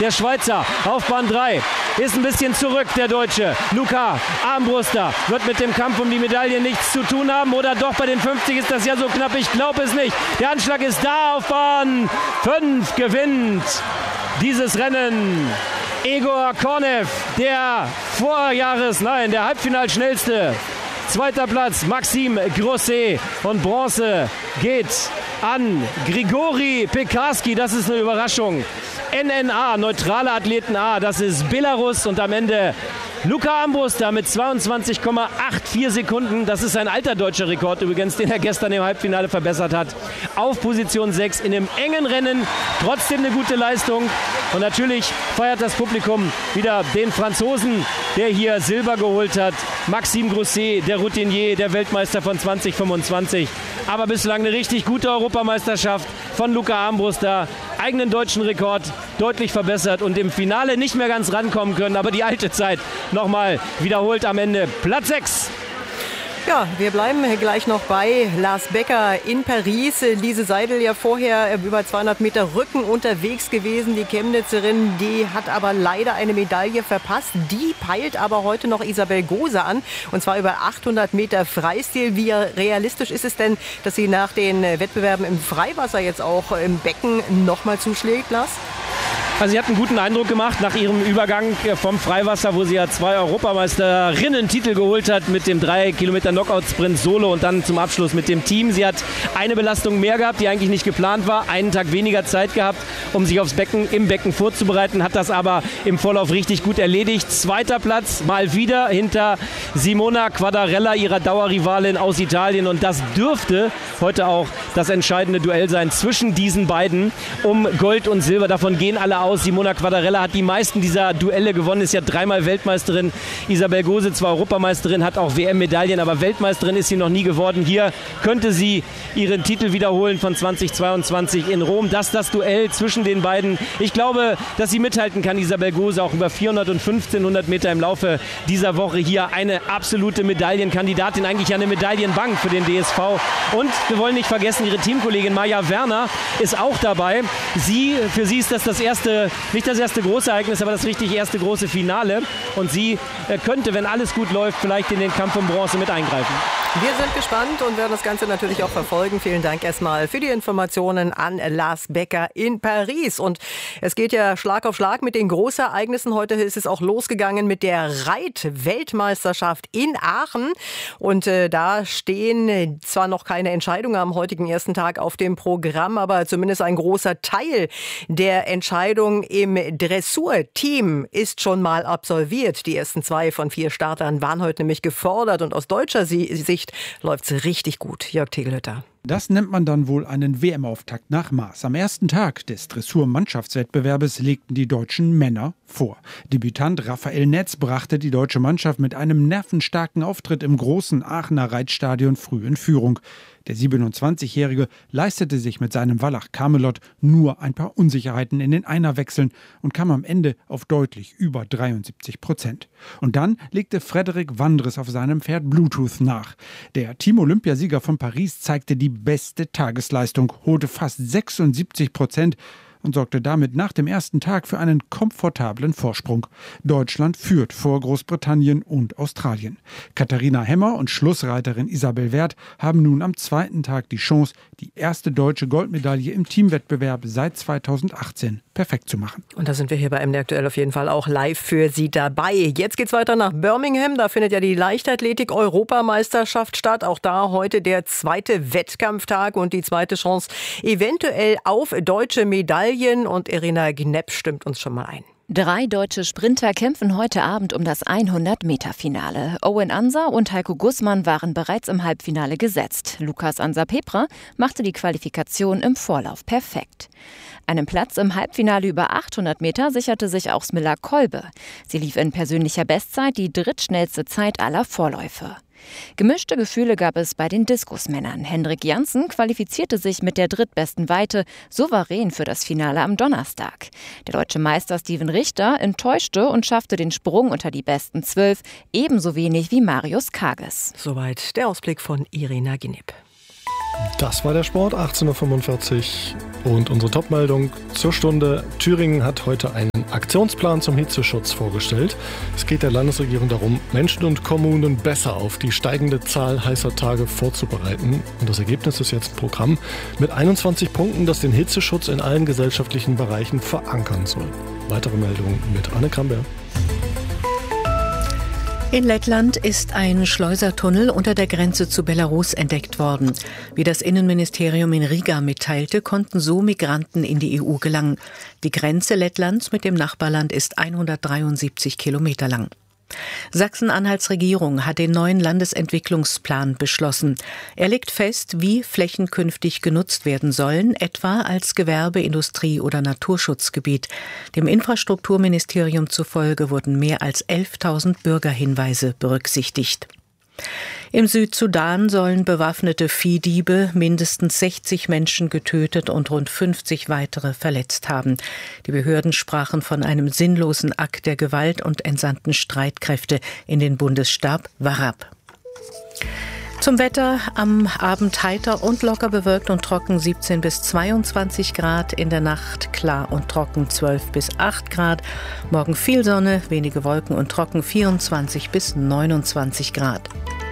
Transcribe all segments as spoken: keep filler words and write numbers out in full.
der Schweizer auf Bahn drei. Ist ein bisschen zurück, der Deutsche. Luca Armbruster wird mit dem Kampf um die Medaille nichts zu tun haben. Oder doch, bei den fünfzig ist das ja so knapp. Ich glaube es nicht. Der Anschlag ist da auf Bahn fünf. Gewinnt dieses Rennen Egor Kornev, der Vorjahres, nein, der Halbfinalschnellste. Zweiter Platz Maxime Grosset und Bronze geht an Grigori Pekarski. Das ist eine Überraschung. N N A, neutrale Athleten A, das ist Belarus und am Ende Luca Armbruster mit zweiundzwanzig Komma vierundachtzig Sekunden. Das ist ein alter deutscher Rekord übrigens, den er gestern im Halbfinale verbessert hat. Auf Position sechs in einem engen Rennen. Trotzdem eine gute Leistung. Und natürlich feiert das Publikum wieder den Franzosen, der hier Silber geholt hat. Maxime Grosset, der Routinier, der Weltmeister von zwanzig fünfundzwanzig. Aber bislang eine richtig gute Europameisterschaft von Luca Armbruster. Eigenen deutschen Rekord deutlich verbessert und im Finale nicht mehr ganz rankommen können. Aber die alte Zeit nochmal wiederholt am Ende. Platz sechs. Ja, wir bleiben gleich noch bei Lars Becker in Paris. Lise Seidel ja vorher über zweihundert Meter Rücken unterwegs gewesen. Die Chemnitzerin, die hat aber leider eine Medaille verpasst. Die peilt aber heute noch Isabel Gose an. Und zwar über achthundert Meter Freistil. Wie realistisch ist es denn, dass sie nach den Wettbewerben im Freiwasser jetzt auch im Becken nochmal zuschlägt, Lars? Also sie hat einen guten Eindruck gemacht nach ihrem Übergang vom Freiwasser, wo sie ja zwei Europameisterinnen-Titel geholt hat mit dem drei Kilometer Knockout-Sprint Solo und dann zum Abschluss mit dem Team. Sie hat eine Belastung mehr gehabt, die eigentlich nicht geplant war, einen Tag weniger Zeit gehabt, um sich aufs Becken, im Becken vorzubereiten, hat das aber im Vorlauf richtig gut erledigt. Zweiter Platz mal wieder hinter Simona Quadarella, ihrer Dauerrivalin aus Italien, und das dürfte heute auch das entscheidende Duell sein zwischen diesen beiden um Gold und Silber. Davon gehen alle aus. Simona Quadarella hat die meisten dieser Duelle gewonnen, ist ja dreimal Weltmeisterin. Isabel Gose zwar Europameisterin, hat auch W M-Medaillen, aber Weltmeisterin ist sie noch nie geworden. Hier könnte sie ihren Titel wiederholen von zweitausendzweiundzwanzig in Rom. Das ist das Duell zwischen den beiden. Ich glaube, dass sie mithalten kann, Isabel Gose, auch über vierhundert und fünfzehnhundert Meter im Laufe dieser Woche. Hier eine absolute Medaillenkandidatin, eigentlich eine Medaillenbank für den D S V. Und wir wollen nicht vergessen, ihre Teamkollegin Maja Werner ist auch dabei. Sie, für sie ist das das erste, nicht das erste große Ereignis, aber das richtig erste große Finale. Und sie äh, könnte, wenn alles gut läuft, vielleicht in den Kampf um Bronze mit eingreifen. Wir sind gespannt und werden das Ganze natürlich auch verfolgen. Vielen Dank erstmal für die Informationen an Lars Becker in Paris. Und es geht ja Schlag auf Schlag mit den Großereignissen. Heute ist es auch losgegangen mit der Reit-Weltmeisterschaft in Aachen. Und äh, da stehen zwar noch keine Entscheidungen am heutigen ersten Tag auf dem Programm, aber zumindest ein großer Teil der Entscheidung im Dressurteam ist schon mal absolviert. Die ersten zwei von vier Startern waren heute nämlich gefordert und aus deutscher Sicht läuft es richtig gut. Jörg Tegelhütter. Das nennt man dann wohl einen W M-Auftakt nach Maß. Am ersten Tag des Dressur-Mannschaftswettbewerbes legten die deutschen Männer vor. Debütant Raphael Netz brachte die deutsche Mannschaft mit einem nervenstarken Auftritt im großen Aachener Reitstadion früh in Führung. Der siebenundzwanzigjährige leistete sich mit seinem Wallach Camelot nur ein paar Unsicherheiten in den Einerwechseln und kam am Ende auf deutlich über dreiundsiebzig Prozent. Und dann legte Frederik Wandres auf seinem Pferd Bluetooth nach. Der Team-Olympiasieger von Paris zeigte die beste Tagesleistung, holte fast sechsundsiebzig Prozent und sorgte damit nach dem ersten Tag für einen komfortablen Vorsprung. Deutschland führt vor Großbritannien und Australien. Katharina Hemmer und Schlussreiterin Isabel Werth haben nun am zweiten Tag die Chance, die erste deutsche Goldmedaille im Teamwettbewerb seit zweitausendachtzehn perfekt zu machen. Und da sind wir hier bei M D Aktuell auf jeden Fall auch live für Sie dabei. Jetzt geht's weiter nach Birmingham. Da findet ja die Leichtathletik-Europameisterschaft statt. Auch da heute der zweite Wettkampftag und die zweite Chance eventuell auf deutsche Medaillen. Und Irina Gnepp stimmt uns schon mal ein. Drei deutsche Sprinter kämpfen heute Abend um das hundert-Meter-Finale. Owen Ansa und Heiko Gussmann waren bereits im Halbfinale gesetzt. Lukas Ansa-Pepra machte die Qualifikation im Vorlauf perfekt. Einen Platz im Halbfinale über achthundert Meter sicherte sich auch Smilla Kolbe. Sie lief in persönlicher Bestzeit die drittschnellste Zeit aller Vorläufe. Gemischte Gefühle gab es bei den Diskusmännern. Hendrik Janssen qualifizierte sich mit der drittbesten Weite souverän für das Finale am Donnerstag. Der deutsche Meister Steven Richter enttäuschte und schaffte den Sprung unter die besten zwölf, ebenso wenig wie Marius Kages. Soweit der Ausblick von Irina Gnepp. Das war der Sport, achtzehn Uhr fünfundvierzig. Und unsere Topmeldung zur Stunde. Thüringen hat heute einen Aktionsplan zum Hitzeschutz vorgestellt. Es geht der Landesregierung darum, Menschen und Kommunen besser auf die steigende Zahl heißer Tage vorzubereiten. Und das Ergebnis ist jetzt ein Programm mit einundzwanzig Punkten, das den Hitzeschutz in allen gesellschaftlichen Bereichen verankern soll. Weitere Meldungen mit Anne Kramberg. In Lettland ist ein Schleusertunnel unter der Grenze zu Belarus entdeckt worden. Wie das Innenministerium in Riga mitteilte, konnten so Migranten in die E U gelangen. Die Grenze Lettlands mit dem Nachbarland ist hundertdreiundsiebzig Kilometer lang. Sachsen-Anhalts Regierung hat den neuen Landesentwicklungsplan beschlossen. Er legt fest, wie Flächen künftig genutzt werden sollen, etwa als Gewerbe-, Industrie- oder Naturschutzgebiet. Dem Infrastrukturministerium zufolge wurden mehr als elftausend Bürgerhinweise berücksichtigt. Im Südsudan sollen bewaffnete Viehdiebe mindestens sechzig Menschen getötet und rund fünfzig weitere verletzt haben. Die Behörden sprachen von einem sinnlosen Akt der Gewalt und entsandten Streitkräfte in den Bundesstaat Warab. Zum Wetter: am Abend heiter und locker bewölkt und trocken siebzehn bis zweiundzwanzig Grad, in der Nacht klar und trocken zwölf bis acht Grad, morgen viel Sonne, wenige Wolken und trocken vierundzwanzig bis neunundzwanzig Grad.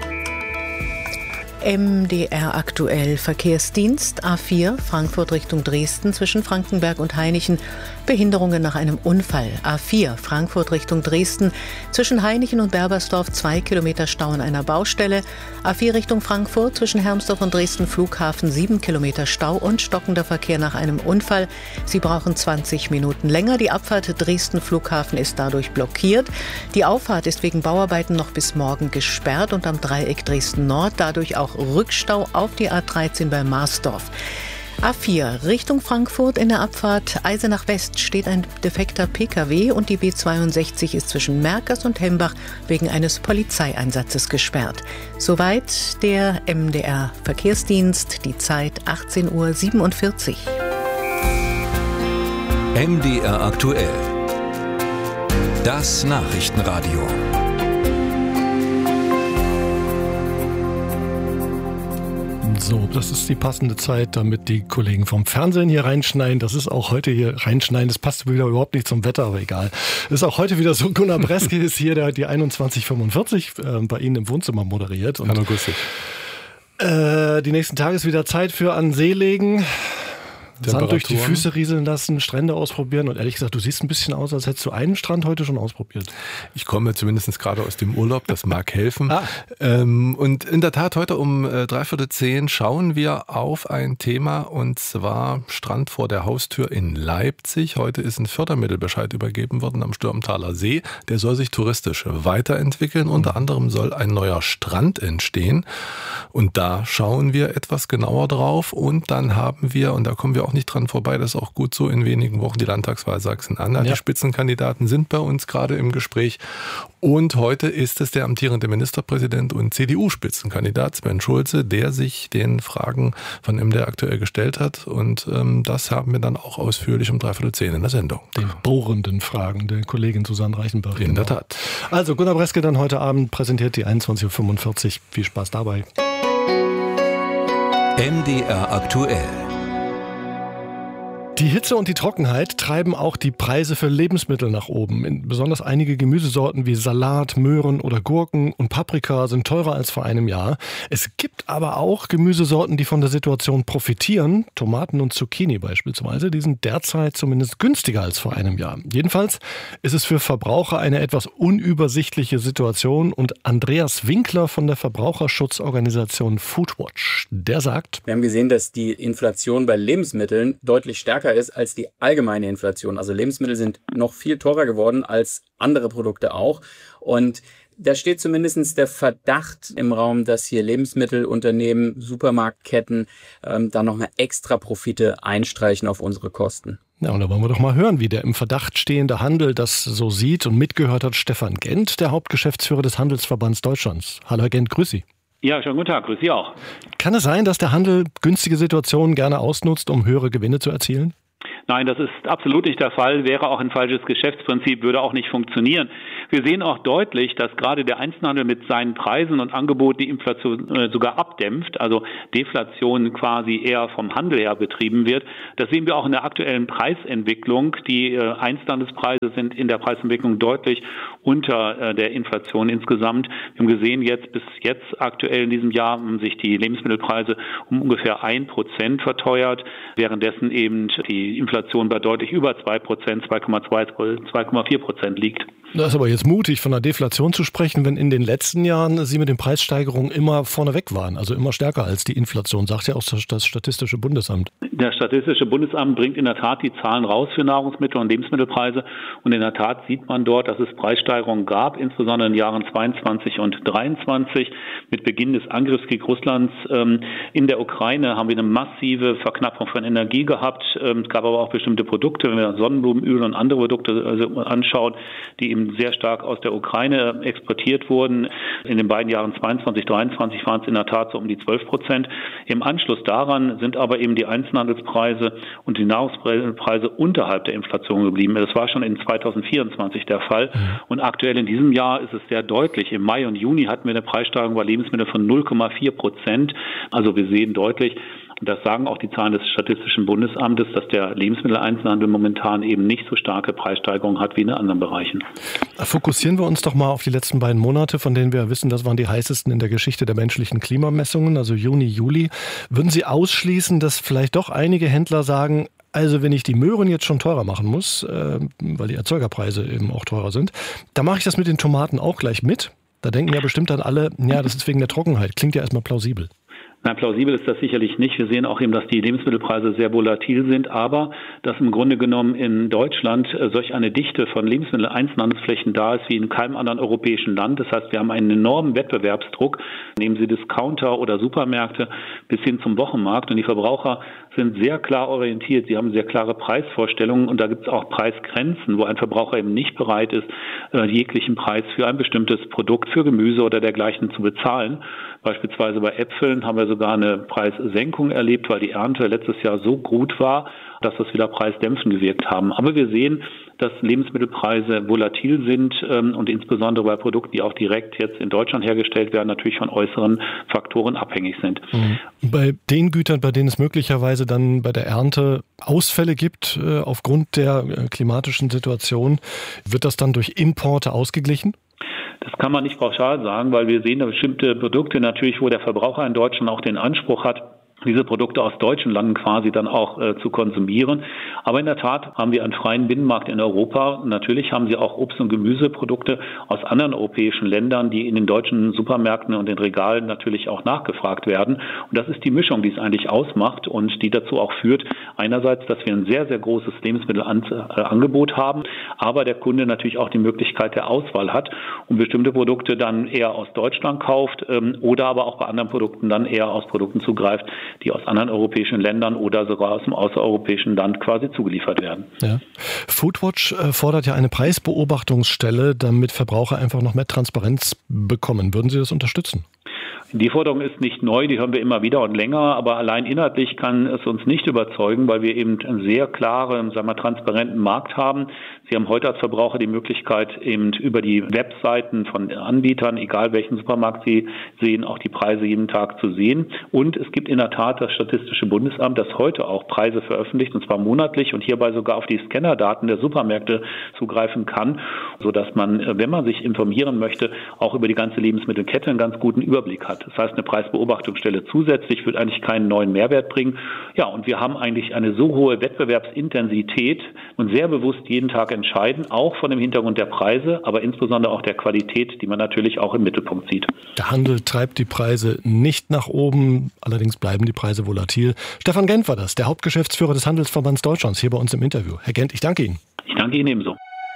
M D R aktuell Verkehrsdienst A vier Frankfurt Richtung Dresden zwischen Frankenberg und Hainichen. Behinderungen nach einem Unfall. A vier Frankfurt Richtung Dresden zwischen Hainichen und Berbersdorf zwei Kilometer Stau an einer Baustelle. A vier Richtung Frankfurt zwischen Hermsdorf und Dresden Flughafen sieben Kilometer Stau und stockender Verkehr nach einem Unfall. Sie brauchen zwanzig Minuten länger. Die Abfahrt Dresden Flughafen ist dadurch blockiert. Die Auffahrt ist wegen Bauarbeiten noch bis morgen gesperrt und am Dreieck Dresden Nord dadurch auch Rückstau auf die A dreizehn bei Marsdorf. A vier Richtung Frankfurt in der Abfahrt Eisenach West steht ein defekter P K W und die B zweiundsechzig ist zwischen Merkers und Hembach wegen eines Polizeieinsatzes gesperrt. Soweit der M D R Verkehrsdienst, die Zeit achtzehn Uhr siebenundvierzig. M D R aktuell. Das Nachrichtenradio. So, das ist die passende Zeit, damit die Kollegen vom Fernsehen hier reinschneiden. Das ist auch heute hier reinschneiden. Das passt wieder überhaupt nicht zum Wetter, aber egal. Das ist auch heute wieder so. Gunnar Breske ist hier, der hat die einundzwanzig fünfundvierzig äh, bei Ihnen im Wohnzimmer moderiert. Und, Hallo, grüß dich. Äh, die nächsten Tage ist wieder Zeit für An See legen. Sand durch die Füße rieseln lassen, Strände ausprobieren. Und ehrlich gesagt, du siehst ein bisschen aus, als hättest du einen Strand heute schon ausprobiert. Ich komme zumindest gerade aus dem Urlaub, das mag helfen. ah. ähm, und in der Tat, heute um äh, dreiviertel zehn schauen wir auf ein Thema, und zwar Strand vor der Haustür in Leipzig. Heute ist ein Fördermittelbescheid übergeben worden am Stürmtaler See. Der soll sich touristisch weiterentwickeln. Mhm. Unter anderem soll ein neuer Strand entstehen. Und da schauen wir etwas genauer drauf. Und dann haben wir, und da kommen wir auch nicht dran vorbei, das ist auch gut so, in wenigen Wochen die Landtagswahl Sachsen-Anhalt. Ja. Die Spitzenkandidaten sind bei uns gerade im Gespräch. Und heute ist es der amtierende Ministerpräsident und C D U-Spitzenkandidat Sven Schulze, der sich den Fragen von M D R aktuell gestellt hat. Und ähm, das haben wir dann auch ausführlich um dreiviertel zehn in der Sendung. Den bohrenden Fragen der Kollegin Susanne Reichenbach. In der Tat. Also Gunnar Breske dann heute Abend präsentiert die einundzwanzig Uhr fünfundvierzig. Viel Spaß dabei. M D R aktuell. Die Hitze und die Trockenheit treiben auch die Preise für Lebensmittel nach oben. Besonders einige Gemüsesorten wie Salat, Möhren oder Gurken und Paprika sind teurer als vor einem Jahr. Es gibt aber auch Gemüsesorten, die von der Situation profitieren. Tomaten und Zucchini beispielsweise, die sind derzeit zumindest günstiger als vor einem Jahr. Jedenfalls ist es für Verbraucher eine etwas unübersichtliche Situation. Und Andreas Winkler von der Verbraucherschutzorganisation Foodwatch, der sagt: Wir haben gesehen, dass die Inflation bei Lebensmitteln deutlich stärker ist als die allgemeine Inflation. Also Lebensmittel sind noch viel teurer geworden als andere Produkte auch. Und da steht zumindest der Verdacht im Raum, dass hier Lebensmittelunternehmen, Supermarktketten ähm, da nochmal extra Profite einstreichen auf unsere Kosten. Ja, und da wollen wir doch mal hören, wie der im Verdacht stehende Handel das so sieht. Und mitgehört hat Stefan Gent, der Hauptgeschäftsführer des Handelsverbands Deutschlands. Hallo Herr Gent, grüß Sie. Ja, schönen guten Tag, grüß Sie auch. Kann es sein, dass der Handel günstige Situationen gerne ausnutzt, um höhere Gewinne zu erzielen? Nein, das ist absolut nicht der Fall, wäre auch ein falsches Geschäftsprinzip, würde auch nicht funktionieren. Wir sehen auch deutlich, dass gerade der Einzelhandel mit seinen Preisen und Angeboten die Inflation äh, sogar abdämpft, also Deflation quasi eher vom Handel her betrieben wird. Das sehen wir auch in der aktuellen Preisentwicklung. Die äh, Einzelhandelspreise sind in der Preisentwicklung deutlich unter äh, der Inflation insgesamt. Wir haben gesehen, jetzt bis jetzt aktuell in diesem Jahr haben sich die Lebensmittelpreise um ungefähr ein Prozent verteuert, währenddessen eben die Inflation bei deutlich über zwei Prozent, zwei Komma zwei, zwei Komma vier Prozent liegt. Das ist aber jetzt mutig, von einer Deflation zu sprechen, wenn in den letzten Jahren Sie mit den Preissteigerungen immer vorneweg waren, also immer stärker als die Inflation, sagt ja auch das Statistische Bundesamt. Das Statistische Bundesamt bringt in der Tat die Zahlen raus für Nahrungsmittel und Lebensmittelpreise und in der Tat sieht man dort, dass es Preissteigerungen gab, insbesondere in den Jahren zweiundzwanzig und dreiundzwanzig. Mit Beginn des Angriffskriegs Russlands ähm, in der Ukraine haben wir eine massive Verknappung von Energie gehabt. Ähm, es gab aber auch bestimmte Produkte, wenn wir Sonnenblumenöl und andere Produkte also anschauen, die eben sehr stark aus der Ukraine exportiert wurden. In den beiden Jahren zweiundzwanzig, dreiundzwanzig waren es in der Tat so um die zwölf Prozent. Im Anschluss daran sind aber eben die Einzelhandelspreise und die Nahrungspreise unterhalb der Inflation geblieben. Das war schon in zweitausendvierundzwanzig der Fall. Und aktuell in diesem Jahr ist es sehr deutlich. Im Mai und Juni hatten wir eine Preissteigerung bei Lebensmitteln von null Komma vier Prozent. Also wir sehen deutlich, und das sagen auch die Zahlen des Statistischen Bundesamtes, dass der Lebensmitteleinzelhandel momentan eben nicht so starke Preissteigerungen hat wie in anderen Bereichen. Fokussieren wir uns doch mal auf die letzten beiden Monate, von denen wir wissen, das waren die heißesten in der Geschichte der menschlichen Klimamessungen, also Juni, Juli. Würden Sie ausschließen, dass vielleicht doch einige Händler sagen, also wenn ich die Möhren jetzt schon teurer machen muss, äh, weil die Erzeugerpreise eben auch teurer sind, dann mache ich das mit den Tomaten auch gleich mit? Da denken ja bestimmt dann alle, ja, das ist wegen der Trockenheit. Klingt ja erstmal plausibel. Nein, plausibel ist das sicherlich nicht. Wir sehen auch eben, dass die Lebensmittelpreise sehr volatil sind, aber dass im Grunde genommen in Deutschland solch eine Dichte von Lebensmittel-Einzelhandelsflächen da ist wie in keinem anderen europäischen Land. Das heißt, wir haben einen enormen Wettbewerbsdruck. Nehmen Sie Discounter oder Supermärkte bis hin zum Wochenmarkt und die Verbraucher sind sehr klar orientiert. Sie haben sehr klare Preisvorstellungen und da gibt es auch Preisgrenzen, wo ein Verbraucher eben nicht bereit ist, jeglichen Preis für ein bestimmtes Produkt, für Gemüse oder dergleichen zu bezahlen. Beispielsweise bei Äpfeln haben wir sogar eine Preissenkung erlebt, weil die Ernte letztes Jahr so gut war, dass das wieder preisdämpfend gewirkt haben. Aber wir sehen, dass Lebensmittelpreise volatil sind ähm, und insbesondere bei Produkten, die auch direkt jetzt in Deutschland hergestellt werden, natürlich von äußeren Faktoren abhängig sind. Mhm. Bei den Gütern, bei denen es möglicherweise dann bei der Ernte Ausfälle gibt äh, aufgrund der äh, klimatischen Situation, wird das dann durch Importe ausgeglichen? Das kann man nicht pauschal sagen, weil wir sehen, dass bestimmte Produkte natürlich, wo der Verbraucher in Deutschland auch den Anspruch hat, diese Produkte aus deutschen Landen quasi dann auch äh, zu konsumieren. Aber in der Tat haben wir einen freien Binnenmarkt in Europa. Natürlich haben sie auch Obst- und Gemüseprodukte aus anderen europäischen Ländern, die in den deutschen Supermärkten und den Regalen natürlich auch nachgefragt werden. Und das ist die Mischung, die es eigentlich ausmacht und die dazu auch führt, einerseits, dass wir ein sehr, sehr großes Lebensmittelangebot haben, aber der Kunde natürlich auch die Möglichkeit der Auswahl hat und bestimmte Produkte dann eher aus Deutschland kauft ähm, oder aber auch bei anderen Produkten dann eher aus Produkten zugreift, die aus anderen europäischen Ländern oder sogar aus dem außereuropäischen Land quasi zugeliefert werden. Ja. Foodwatch fordert ja eine Preisbeobachtungsstelle, damit Verbraucher einfach noch mehr Transparenz bekommen. Würden Sie das unterstützen? Die Forderung ist nicht neu, die hören wir immer wieder und länger, aber allein inhaltlich kann es uns nicht überzeugen, weil wir eben einen sehr klaren, sagen wir, transparenten Markt haben. Sie haben heute als Verbraucher die Möglichkeit, eben über die Webseiten von Anbietern, egal welchen Supermarkt Sie sehen, auch die Preise jeden Tag zu sehen. Und es gibt in der Tat das Statistische Bundesamt, das heute auch Preise veröffentlicht, und zwar monatlich und hierbei sogar auf die Scannerdaten der Supermärkte zugreifen kann, sodass man, wenn man sich informieren möchte, auch über die ganze Lebensmittelkette einen ganz guten Überblick hat. Das heißt, eine Preisbeobachtungsstelle zusätzlich wird eigentlich keinen neuen Mehrwert bringen. Ja, und wir haben eigentlich eine so hohe Wettbewerbsintensität und sehr bewusst jeden Tag entscheiden, auch von dem Hintergrund der Preise, aber insbesondere auch der Qualität, die man natürlich auch im Mittelpunkt sieht. Der Handel treibt die Preise nicht nach oben, allerdings bleiben die Preise volatil. Stefan Gent war das, der Hauptgeschäftsführer des Handelsverbands Deutschlands, hier bei uns im Interview. Herr Gent, ich danke Ihnen. Ich danke Ihnen ebenso.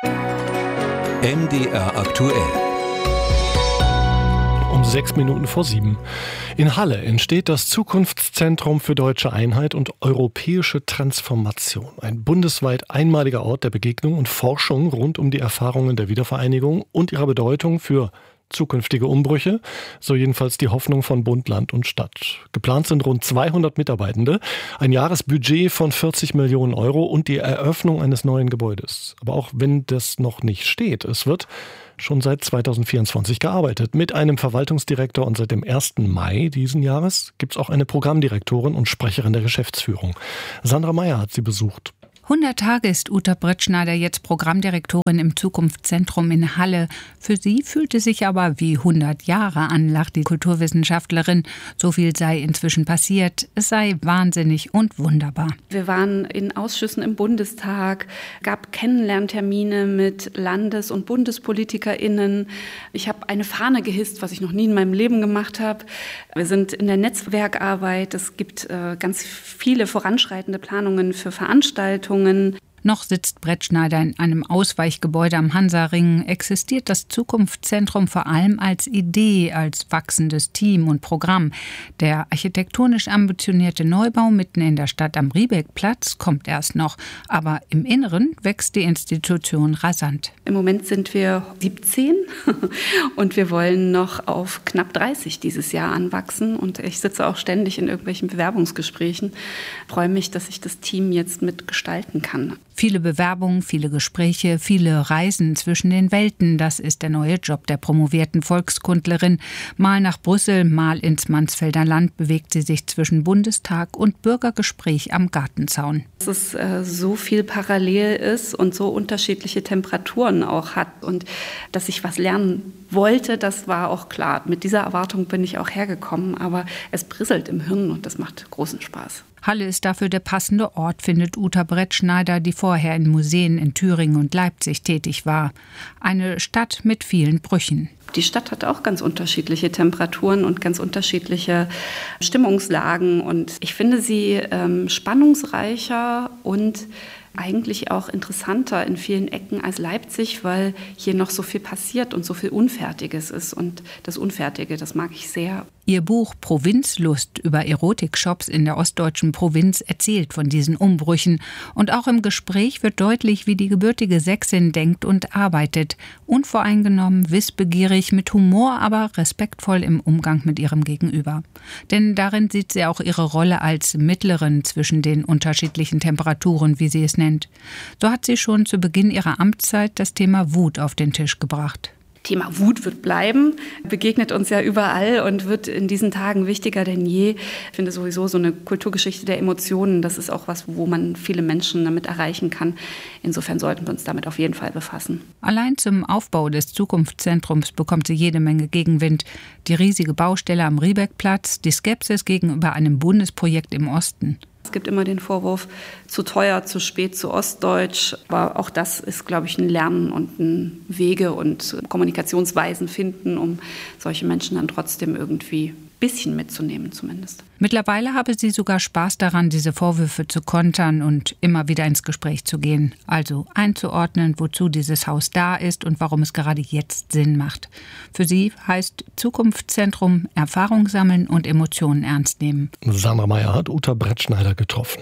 M D R aktuell. Um sechs Minuten vor sieben. In Halle entsteht das Zukunftszentrum für deutsche Einheit und europäische Transformation. Ein bundesweit einmaliger Ort der Begegnung und Forschung rund um die Erfahrungen der Wiedervereinigung und ihre Bedeutung für zukünftige Umbrüche, so jedenfalls die Hoffnung von Bund, Land und Stadt. Geplant sind rund zweihundert Mitarbeitende, ein Jahresbudget von vierzig Millionen Euro und die Eröffnung eines neuen Gebäudes. Aber auch wenn das noch nicht steht, es wird schon seit zweitausendvierundzwanzig gearbeitet mit einem Verwaltungsdirektor und seit dem ersten Mai diesen Jahres gibt es auch eine Programmdirektorin und Sprecherin der Geschäftsführung. Sandra Meyer hat sie besucht. hundert Tage ist Uta Brettschneider jetzt Programmdirektorin im Zukunftszentrum in Halle. Für sie fühlt es sich aber wie hundert Jahre an, lacht die Kulturwissenschaftlerin. So viel sei inzwischen passiert. Es sei wahnsinnig und wunderbar. Wir waren in Ausschüssen im Bundestag, gab Kennenlerntermine mit Landes- und BundespolitikerInnen. Ich habe eine Fahne gehisst, was ich noch nie in meinem Leben gemacht habe. Wir sind in der Netzwerkarbeit. Es gibt äh, ganz viele voranschreitende Planungen für Veranstaltungen. Noch sitzt Brettschneider in einem Ausweichgebäude am Hansaring, existiert das Zukunftszentrum vor allem als Idee, als wachsendes Team und Programm. Der architektonisch ambitionierte Neubau mitten in der Stadt am Riebeckplatz kommt erst noch, aber im Inneren wächst die Institution rasant. Im Moment sind wir siebzehn und wir wollen noch auf knapp dreißig dieses Jahr anwachsen und ich sitze auch ständig in irgendwelchen Bewerbungsgesprächen. Ich freue mich, dass ich das Team jetzt mitgestalten kann. Viele Bewerbungen, viele Gespräche, viele Reisen zwischen den Welten. Das ist der neue Job der promovierten Volkskundlerin. Mal nach Brüssel, mal ins Mansfelder Land bewegt sie sich zwischen Bundestag und Bürgergespräch am Gartenzaun. Dass es äh, so viel parallel ist und so unterschiedliche Temperaturen auch hat und dass ich was lernen wollte, das war auch klar. Mit dieser Erwartung bin ich auch hergekommen, aber es brisselt im Hirn und das macht großen Spaß. Halle ist dafür der passende Ort, findet Uta Brettschneider, die vorher in Museen in Thüringen und Leipzig tätig war. Eine Stadt mit vielen Brüchen. Die Stadt hat auch ganz unterschiedliche Temperaturen und ganz unterschiedliche Stimmungslagen. Und ich finde sie ähm, spannungsreicher und eigentlich auch interessanter in vielen Ecken als Leipzig, weil hier noch so viel passiert und so viel Unfertiges ist. Und das Unfertige, das mag ich sehr. Ihr Buch Provinzlust über Erotikshops in der ostdeutschen Provinz erzählt von diesen Umbrüchen. Und auch im Gespräch wird deutlich, wie die gebürtige Sächsin denkt und arbeitet. Unvoreingenommen, wissbegierig, mit Humor, aber respektvoll im Umgang mit ihrem Gegenüber. Denn darin sieht sie auch ihre Rolle als Mittlerin zwischen den unterschiedlichen Temperaturen, wie sie es nennt. So hat sie schon zu Beginn ihrer Amtszeit das Thema Wut auf den Tisch gebracht. Thema Wut wird bleiben, begegnet uns ja überall und wird in diesen Tagen wichtiger denn je. Ich finde sowieso so eine Kulturgeschichte der Emotionen, das ist auch was, wo man viele Menschen damit erreichen kann. Insofern sollten wir uns damit auf jeden Fall befassen. Allein zum Aufbau des Zukunftszentrums bekommt sie jede Menge Gegenwind. Die riesige Baustelle am Riebeckplatz, die Skepsis gegenüber einem Bundesprojekt im Osten. Es gibt immer den Vorwurf, zu teuer, zu spät, zu ostdeutsch. Aber auch das ist, glaube ich, ein Lernen und ein Wege und Kommunikationsweisen finden, um solche Menschen dann trotzdem irgendwie ein bisschen mitzunehmen zumindest. Mittlerweile habe sie sogar Spaß daran, diese Vorwürfe zu kontern und immer wieder ins Gespräch zu gehen. Also einzuordnen, wozu dieses Haus da ist und warum es gerade jetzt Sinn macht. Für sie heißt Zukunftszentrum Erfahrung sammeln und Emotionen ernst nehmen. Sandra Meyer hat Uta Brettschneider getroffen.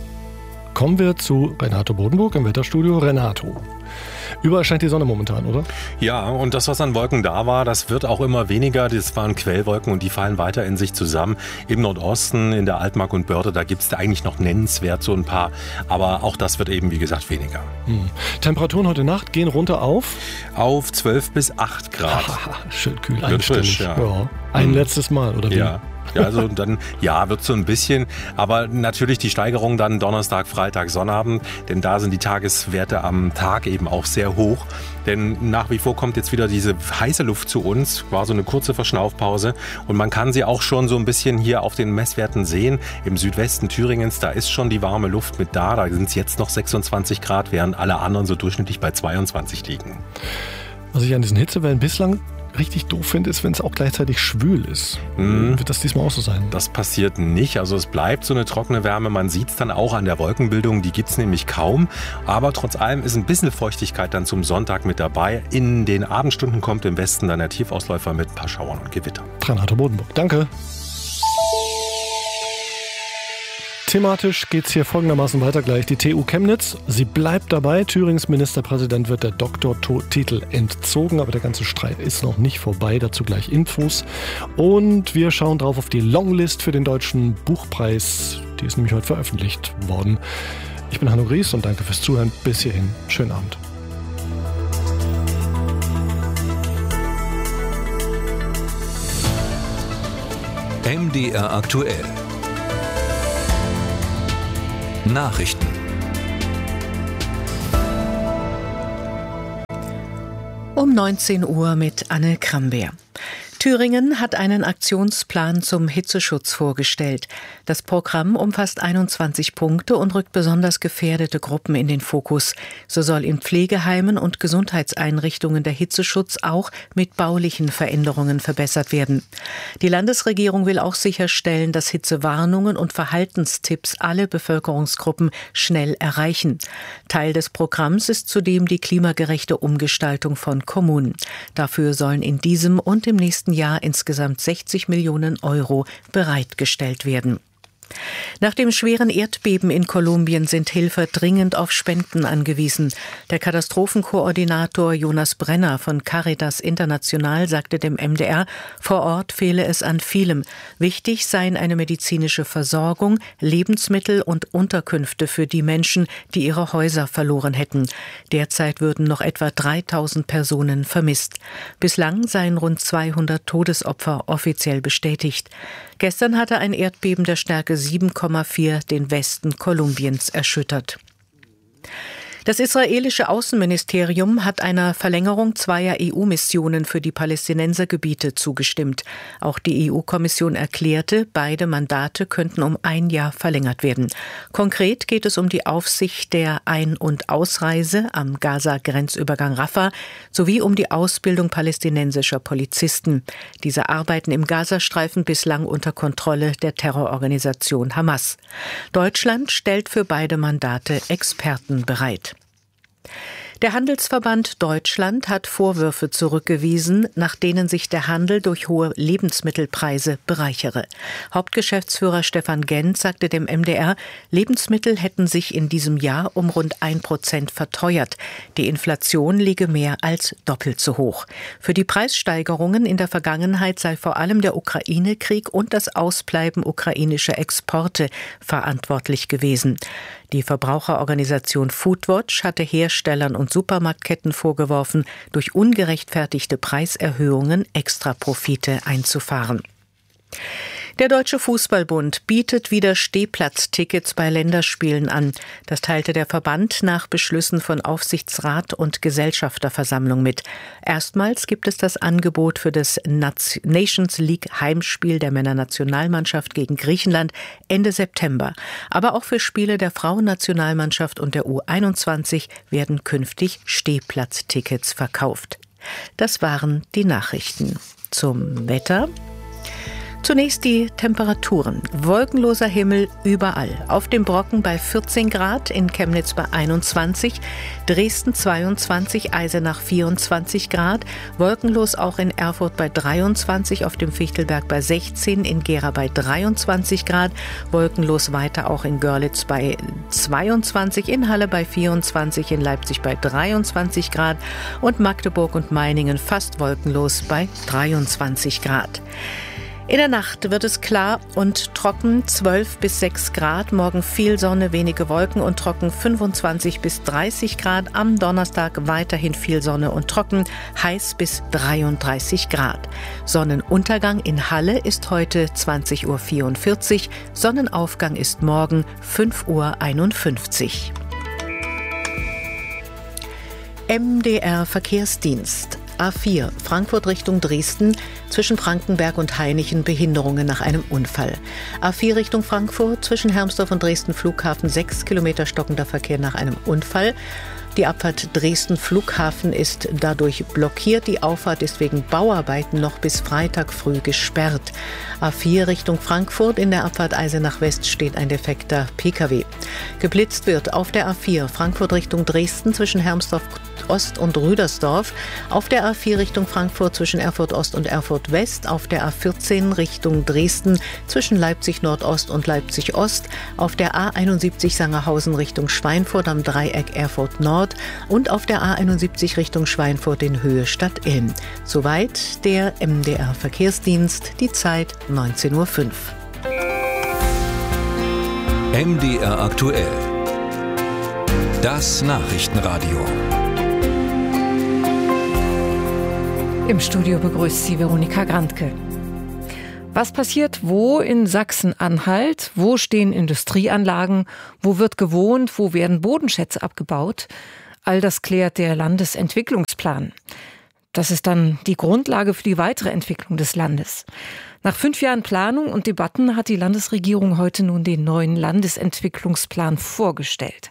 Kommen wir zu Renato Bodenburg im Wetterstudio. Renato, überall scheint die Sonne momentan, oder? Ja, und das, was an Wolken da war, das wird auch immer weniger. Das waren Quellwolken und die fallen weiter in sich zusammen. Im Nordosten, in der Altmark und Börde, da gibt es eigentlich noch nennenswert so ein paar. Aber auch das wird eben, wie gesagt, weniger. Hm. Temperaturen heute Nacht gehen runter auf? Auf zwölf bis acht Grad. Ach, schön kühl, wird frisch, ja. ja. Ein hm. letztes Mal, oder wie? Ja. Ja, also dann, ja, wird so ein bisschen, aber natürlich die Steigerung dann Donnerstag, Freitag, Sonnabend, denn da sind die Tageswerte am Tag eben auch sehr hoch, denn nach wie vor kommt jetzt wieder diese heiße Luft zu uns, war so eine kurze Verschnaufpause und man kann sie auch schon so ein bisschen hier auf den Messwerten sehen, im Südwesten Thüringens, da ist schon die warme Luft mit da, da sind es jetzt noch sechsundzwanzig Grad, während alle anderen so durchschnittlich bei zweiundzwanzig liegen. Was ich an diesen Hitzewellen bislang richtig doof finde, ist, wenn es auch gleichzeitig schwül ist. Mm. Wird das diesmal auch so sein? Das passiert nicht. Also es bleibt so eine trockene Wärme. Man sieht es dann auch an der Wolkenbildung. Die gibt es nämlich kaum. Aber trotz allem ist ein bisschen Feuchtigkeit dann zum Sonntag mit dabei. In den Abendstunden kommt im Westen dann der Tiefausläufer mit ein paar Schauern und Gewitter. Renato Bodenburg, danke. Thematisch geht es hier folgendermaßen weiter gleich. Die T U Chemnitz, sie bleibt dabei. Thürings Ministerpräsident wird der Doktortitel entzogen, aber der ganze Streit ist noch nicht vorbei. Dazu gleich Infos. Und wir schauen drauf auf die Longlist für den Deutschen Buchpreis. Die ist nämlich heute veröffentlicht worden. Ich bin Hanno Gries und danke fürs Zuhören. Bis hierhin. Schönen Abend. M D R aktuell. Nachrichten. Um neunzehn Uhr mit Anne Krambeer. Thüringen hat einen Aktionsplan zum Hitzeschutz vorgestellt. Das Programm umfasst einundzwanzig Punkte und rückt besonders gefährdete Gruppen in den Fokus. So soll in Pflegeheimen und Gesundheitseinrichtungen der Hitzeschutz auch mit baulichen Veränderungen verbessert werden. Die Landesregierung will auch sicherstellen, dass Hitzewarnungen und Verhaltenstipps alle Bevölkerungsgruppen schnell erreichen. Teil des Programms ist zudem die klimagerechte Umgestaltung von Kommunen. Dafür sollen in diesem und im nächsten Jahr insgesamt sechzig Millionen Euro bereitgestellt werden. Nach dem schweren Erdbeben in Kolumbien sind Helfer dringend auf Spenden angewiesen. Der Katastrophenkoordinator Jonas Brenner von Caritas International sagte dem M D R, vor Ort fehle es an vielem. Wichtig seien eine medizinische Versorgung, Lebensmittel und Unterkünfte für die Menschen, die ihre Häuser verloren hätten. Derzeit würden noch etwa dreitausend Personen vermisst. Bislang seien rund zweihundert Todesopfer offiziell bestätigt. Gestern hatte ein Erdbeben der Stärke sieben Komma vier den Westen Kolumbiens erschüttert. Das israelische Außenministerium hat einer Verlängerung zweier E U-Missionen für die Palästinensergebiete zugestimmt. Auch die E U-Kommission erklärte, beide Mandate könnten um ein Jahr verlängert werden. Konkret geht es um die Aufsicht der Ein- und Ausreise am Gaza-Grenzübergang Rafah sowie um die Ausbildung palästinensischer Polizisten. Diese arbeiten im Gazastreifen bislang unter Kontrolle der Terrororganisation Hamas. Deutschland stellt für beide Mandate Experten bereit. Der Handelsverband Deutschland hat Vorwürfe zurückgewiesen, nach denen sich der Handel durch hohe Lebensmittelpreise bereichere. Hauptgeschäftsführer Stefan Gent sagte dem M D R, Lebensmittel hätten sich in diesem Jahr um rund ein Prozent verteuert. Die Inflation liege mehr als doppelt so hoch. Für die Preissteigerungen in der Vergangenheit sei vor allem der Ukraine-Krieg und das Ausbleiben ukrainischer Exporte verantwortlich gewesen. Die Verbraucherorganisation Foodwatch hatte Herstellern und Supermarktketten vorgeworfen, durch ungerechtfertigte Preiserhöhungen Extraprofite einzufahren. Der Deutsche Fußballbund bietet wieder Stehplatztickets bei Länderspielen an. Das teilte der Verband nach Beschlüssen von Aufsichtsrat und Gesellschafterversammlung mit. Erstmals gibt es das Angebot für das Nations League Heimspiel der Männernationalmannschaft gegen Griechenland Ende September. Aber auch für Spiele der Frauennationalmannschaft und der U einundzwanzig werden künftig Stehplatztickets verkauft. Das waren die Nachrichten. Zum Wetter. Zunächst die Temperaturen. Wolkenloser Himmel überall. Auf dem Brocken bei vierzehn Grad, in Chemnitz bei einundzwanzig, Dresden zweiundzwanzig, Eisenach vierundzwanzig Grad, wolkenlos auch in Erfurt bei dreiundzwanzig, auf dem Fichtelberg bei sechzehn, in Gera bei dreiundzwanzig Grad, wolkenlos weiter auch in Görlitz bei zweiundzwanzig, in Halle bei vierundzwanzig, in Leipzig bei dreiundzwanzig Grad und Magdeburg und Meiningen fast wolkenlos bei dreiundzwanzig Grad. In der Nacht wird es klar und trocken, zwölf bis sechs Grad. Morgen viel Sonne, wenige Wolken und trocken, fünfundzwanzig bis dreißig Grad. Am Donnerstag weiterhin viel Sonne und trocken, heiß bis dreiunddreißig Grad. Sonnenuntergang in Halle ist heute zwanzig Uhr vierundvierzig. Sonnenaufgang ist morgen fünf Uhr einundfünfzig. M D R Verkehrsdienst. A vier, Frankfurt Richtung Dresden, zwischen Frankenberg und Hainichen Behinderungen nach einem Unfall. A vier Richtung Frankfurt, zwischen Hermsdorf und Dresden Flughafen, sechs Kilometer stockender Verkehr nach einem Unfall. Die Abfahrt Dresden Flughafen ist dadurch blockiert. Die Auffahrt ist wegen Bauarbeiten noch bis Freitag früh gesperrt. A vier Richtung Frankfurt, in der Abfahrt Eisenach West steht ein defekter Pkw. Geblitzt wird auf der A vier Frankfurt Richtung Dresden zwischen Hermsdorf Ost und Rüdersdorf, auf der A vier Richtung Frankfurt zwischen Erfurt Ost und Erfurt West, auf der A vierzehn Richtung Dresden zwischen Leipzig Nordost und Leipzig Ost, auf der A einundsiebzig Sangerhausen Richtung Schweinfurt am Dreieck Erfurt Nord und auf der A einundsiebzig Richtung Schweinfurt in Höhe Stadt Ilm. Soweit der M D R Verkehrsdienst, die Zeit neunzehn Uhr fünf. M D R aktuell. Das Nachrichtenradio. Im Studio begrüßt sie Veronika Grandke. Was passiert wo in Sachsen-Anhalt? Wo stehen Industrieanlagen? Wo wird gewohnt? Wo werden Bodenschätze abgebaut? All das klärt der Landesentwicklungsplan. Das ist dann die Grundlage für die weitere Entwicklung des Landes. Nach fünf Jahren Planung und Debatten hat die Landesregierung heute nun den neuen Landesentwicklungsplan vorgestellt.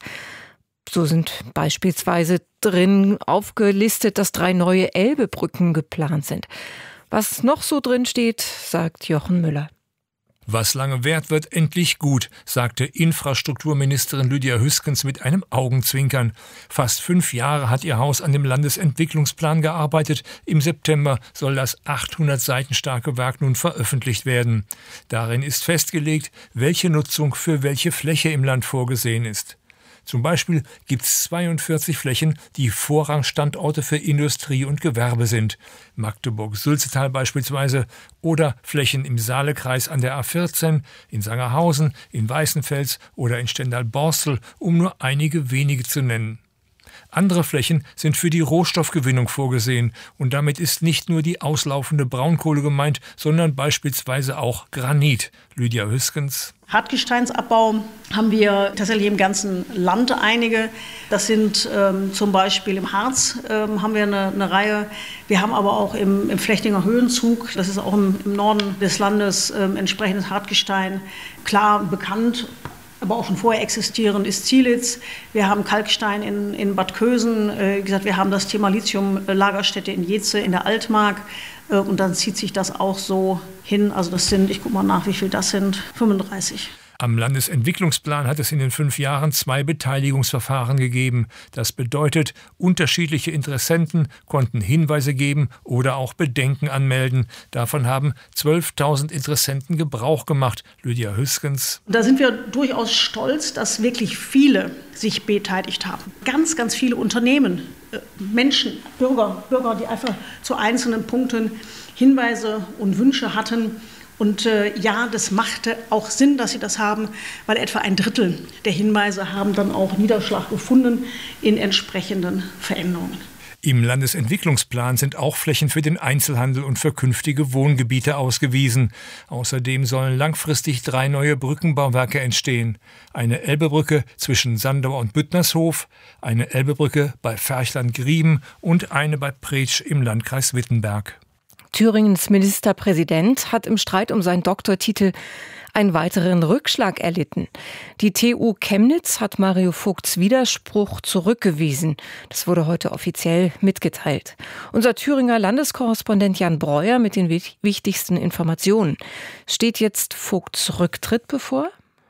So sind beispielsweise drin aufgelistet, dass drei neue Elbebrücken geplant sind. Was noch so drin steht, sagt Jochen Müller. Was lange währt, wird endlich gut, sagte Infrastrukturministerin Lydia Hüskens mit einem Augenzwinkern. Fast fünf Jahre hat ihr Haus an dem Landesentwicklungsplan gearbeitet. Im September soll das achthundert Seiten starke Werk nun veröffentlicht werden. Darin ist festgelegt, welche Nutzung für welche Fläche im Land vorgesehen ist. Zum Beispiel gibt es zweiundvierzig Flächen, die Vorrangstandorte für Industrie und Gewerbe sind. Magdeburg-Sülzetal beispielsweise oder Flächen im Saalekreis an der A vierzehn, in Sangerhausen, in Weißenfels oder in Stendal-Borstel, um nur einige wenige zu nennen. Andere Flächen sind für die Rohstoffgewinnung vorgesehen und damit ist nicht nur die auslaufende Braunkohle gemeint, sondern beispielsweise auch Granit. Lydia Hüskens. Hartgesteinsabbau haben wir tatsächlich im ganzen Land einige. Das sind ähm, zum Beispiel im Harz ähm, haben wir eine, eine Reihe. Wir haben aber auch im, im Flechtinger Höhenzug, das ist auch im, im Norden des Landes, ähm, entsprechendes Hartgestein. Klar bekannt, aber auch schon vorher existierend ist Zielitz. Wir haben Kalkstein in, in Bad Kösen. Äh, wie gesagt, wir haben das Thema Lithium-Lagerstätte in Jeze in der Altmark. Äh, und dann zieht sich das auch so hin. Also das sind, ich gucke mal nach, wie viel das sind, fünfunddreißig. Am Landesentwicklungsplan hat es in den fünf Jahren zwei Beteiligungsverfahren gegeben. Das bedeutet, unterschiedliche Interessenten konnten Hinweise geben oder auch Bedenken anmelden. Davon haben zwölftausend Interessenten Gebrauch gemacht. Lydia Hüskens. Da sind wir durchaus stolz, dass wirklich viele sich beteiligt haben. Ganz, ganz viele Unternehmen, Menschen, Bürger, Bürger, die einfach zu einzelnen Punkten Hinweise und Wünsche hatten. Und äh, ja, das machte auch Sinn, dass sie das haben, weil etwa ein Drittel der Hinweise haben dann auch Niederschlag gefunden in entsprechenden Veränderungen. Im Landesentwicklungsplan sind auch Flächen für den Einzelhandel und für künftige Wohngebiete ausgewiesen. Außerdem sollen langfristig drei neue Brückenbauwerke entstehen. Eine Elbebrücke zwischen Sandau und Büttnershof, eine Elbebrücke bei Ferchland-Grieben und eine bei Pretsch im Landkreis Wittenberg. Thüringens Ministerpräsident hat im Streit um seinen Doktortitel einen weiteren Rückschlag erlitten. Die T U Chemnitz hat Mario Vogts Widerspruch zurückgewiesen. Das wurde heute offiziell mitgeteilt. Unser Thüringer Landeskorrespondent Jan Breuer mit den wichtigsten Informationen. Steht jetzt Vogts Rücktritt bevor?